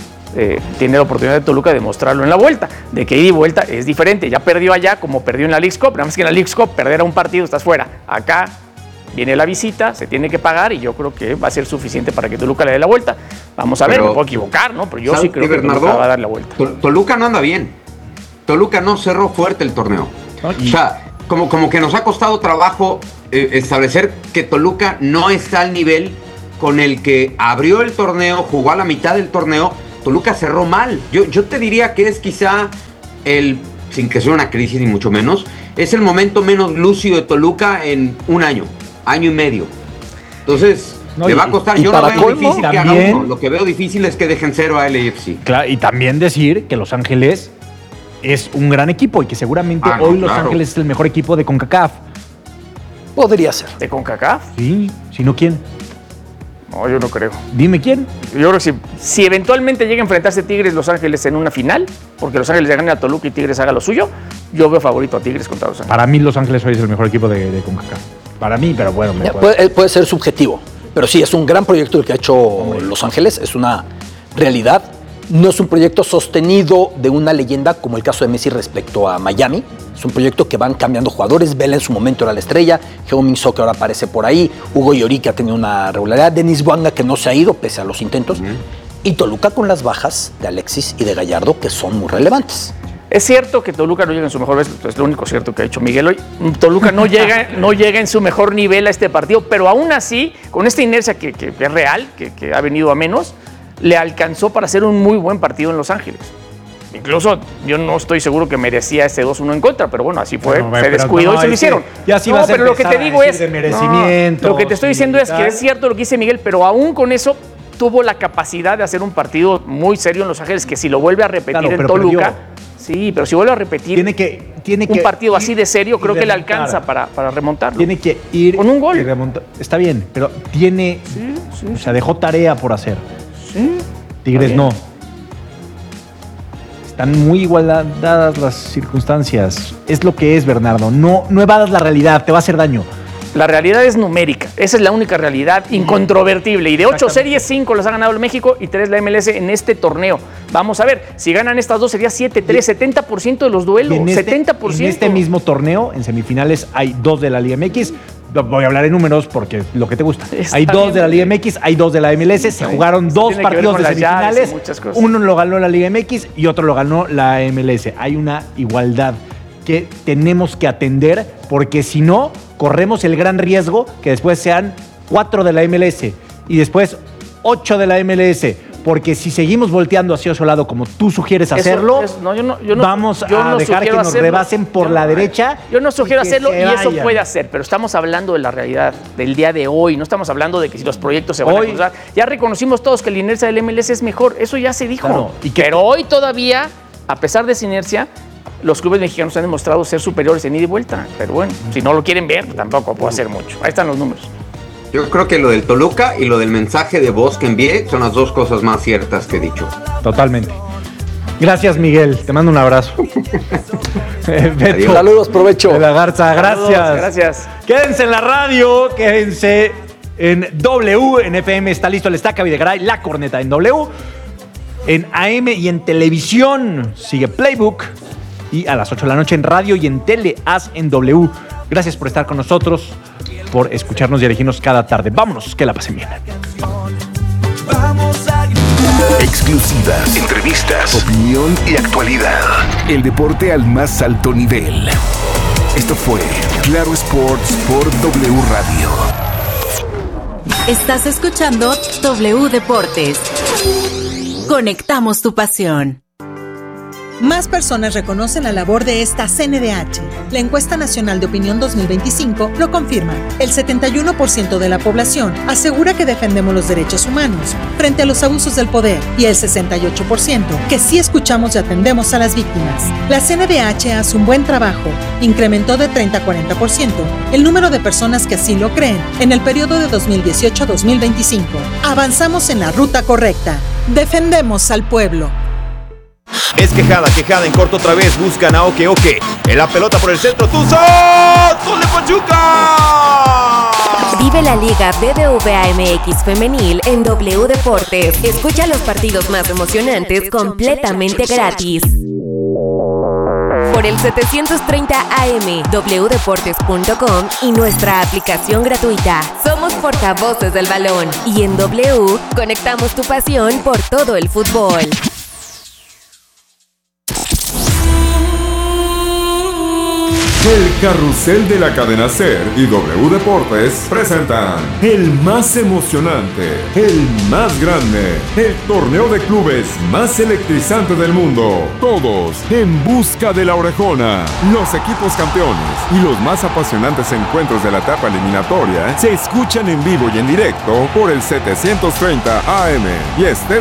tiene la oportunidad de Toluca de demostrarlo en la vuelta, de que ida y vuelta es diferente. Ya perdió allá como perdió en la Leagues Cup, nada más que en la Leagues Cup perder a un partido estás fuera. Acá viene la visita, se tiene que pagar y yo creo que va a ser suficiente para que Toluca le dé la vuelta. Vamos a ver, me puedo equivocar, ¿no? Pero yo sí creo que Toluca va a dar la vuelta. Toluca no anda bien. Toluca no cerró fuerte el torneo. O sea, como que nos ha costado trabajo establecer que Toluca no está al nivel con el que abrió el torneo, jugó a la mitad del torneo. Toluca cerró mal. Yo te diría que es quizá sin que sea una crisis ni mucho menos, es el momento menos lúcido de Toluca en un año y medio. Entonces, le va a costar. Yo no veo difícil que haga uno. Lo que veo difícil es que dejen cero a LAFC. Claro, y también decir que Los Ángeles es un gran equipo y que seguramente hoy Los Ángeles es el mejor equipo de CONCACAF. Podría ser. ¿De CONCACAF? Sí, si no, ¿quién? No, yo no creo. Dime quién. Yo creo que si eventualmente llega a enfrentarse Tigres Los Ángeles en una final, porque Los Ángeles le gane a Toluca y Tigres haga lo suyo, yo veo favorito a Tigres contra Los Ángeles. Para mí Los Ángeles hoy es el mejor equipo de CONCACAF. Para mí, pero bueno. Puede ser subjetivo, pero sí, es un gran proyecto el que ha hecho Los Ángeles, es una realidad. No es un proyecto sostenido de una leyenda como el caso de Messi respecto a Miami. Es un proyecto que van cambiando jugadores. Vela en su momento era la estrella. Heung-min Son que ahora aparece por ahí. Hugo Lloris que ha tenido una regularidad. Denis Bouanga que no se ha ido pese a los intentos. Y Toluca con las bajas de Alexis y de Gallardo que son muy relevantes. Es cierto que Toluca no llega en su mejor vez, es lo único cierto que ha hecho Miguel hoy. Toluca no llega en su mejor nivel a este partido, pero aún así, con esta inercia que es real, que ha venido a menos, le alcanzó para hacer un muy buen partido en Los Ángeles. Incluso yo no estoy seguro que merecía ese 2-1 en contra, pero bueno, así fue, se descuidó y se lo hicieron. Ya sí vas a pero lo que te digo es, de merecimiento, lo que te estoy diciendo es que es cierto lo que dice Miguel, pero aún con eso tuvo la capacidad de hacer un partido muy serio en Los Ángeles, que si lo vuelve a repetir en Toluca, sí, pero si vuelve a repetir un partido así de serio, creo que le alcanza para remontarlo. Tiene que ir con un gol. Está bien, pero tiene, o sea, dejó tarea por hacer. Sí. Tigres no. Están muy igualadas las circunstancias. Es lo que es, Bernardo. No evadas la realidad, te va a hacer daño. La realidad es numérica. Esa es la única realidad incontrovertible. Y de 8 series, 5 las ha ganado el México y 3 la MLS en este torneo. Vamos a ver, si ganan estas dos sería 7-3, 70% de los duelos. 70%. En este mismo torneo, en semifinales, hay 2 de la Liga MX. Voy a hablar en números porque lo que te gusta. Hay 2 de la Liga MX, hay 2 de la MLS. Se jugaron 2 partidos de semifinales. Uno lo ganó la Liga MX y otro lo ganó la MLS. Hay una igualdad que tenemos que atender porque si no, corremos el gran riesgo que después sean 4 de la MLS y después 8 de la MLS. Porque si seguimos volteando hacia otro lado como tú sugieres hacerlo, vamos a dejar que nos rebasen por la derecha. Yo no sugiero hacerlo y eso puede hacer, pero estamos hablando de la realidad del día de hoy. No estamos hablando de que si los proyectos se van a cruzar. Ya reconocimos todos que la inercia del MLS es mejor. Eso ya se dijo. Claro, pero hoy todavía, a pesar de esa inercia, los clubes mexicanos han demostrado ser superiores en ida y vuelta. Pero bueno, si no lo quieren ver, tampoco puedo hacer mucho. Ahí están los números. Yo creo que lo del Toluca y lo del mensaje de voz que envié son las dos cosas más ciertas que he dicho. Totalmente. Gracias, Miguel. Te mando un abrazo. Beto, saludos, provecho. De la Garza, gracias. Saludos, gracias. Quédense en la radio, quédense en W, en FM está listo el Estaca Videgaray, la corneta en W. En AM y en televisión sigue Playbook. Y a las 8 de la noche en radio y en tele, haz en W. Gracias por estar con nosotros, por escucharnos y elegirnos cada tarde. Vámonos, que la pasen bien. Exclusivas, entrevistas, opinión y actualidad. El deporte al más alto nivel. Esto fue Claro Sports por W Radio. Estás escuchando W Deportes. Conectamos tu pasión. Más personas reconocen la labor de esta CNDH. La encuesta nacional de opinión 2025 lo confirma. El 71% de la población asegura que defendemos los derechos humanos frente a los abusos del poder y el 68% que sí escuchamos y atendemos a las víctimas. La CNDH hace un buen trabajo. Incrementó de 30 a 40% el número de personas que así lo creen en el periodo de 2018 a 2025. Avanzamos en la ruta correcta. Defendemos al pueblo. Es quejada en corto otra vez, buscan a Oke. En la pelota por el centro, Tuzón, ¡gol de Pachuca! Vive la Liga BBVA MX Femenil en W Deportes. Escucha los partidos más emocionantes completamente gratis. Por el 730 AM, wdeportes.com y nuestra aplicación gratuita. Somos portavoces del balón y en W conectamos tu pasión por todo el fútbol. El carrusel de la cadena SER y W Deportes presentan el más emocionante, el más grande, el torneo de clubes más electrizante del mundo. Todos en busca de la orejona. Los equipos campeones y los más apasionantes encuentros de la etapa eliminatoria se escuchan en vivo y en directo por el 730 AM y estés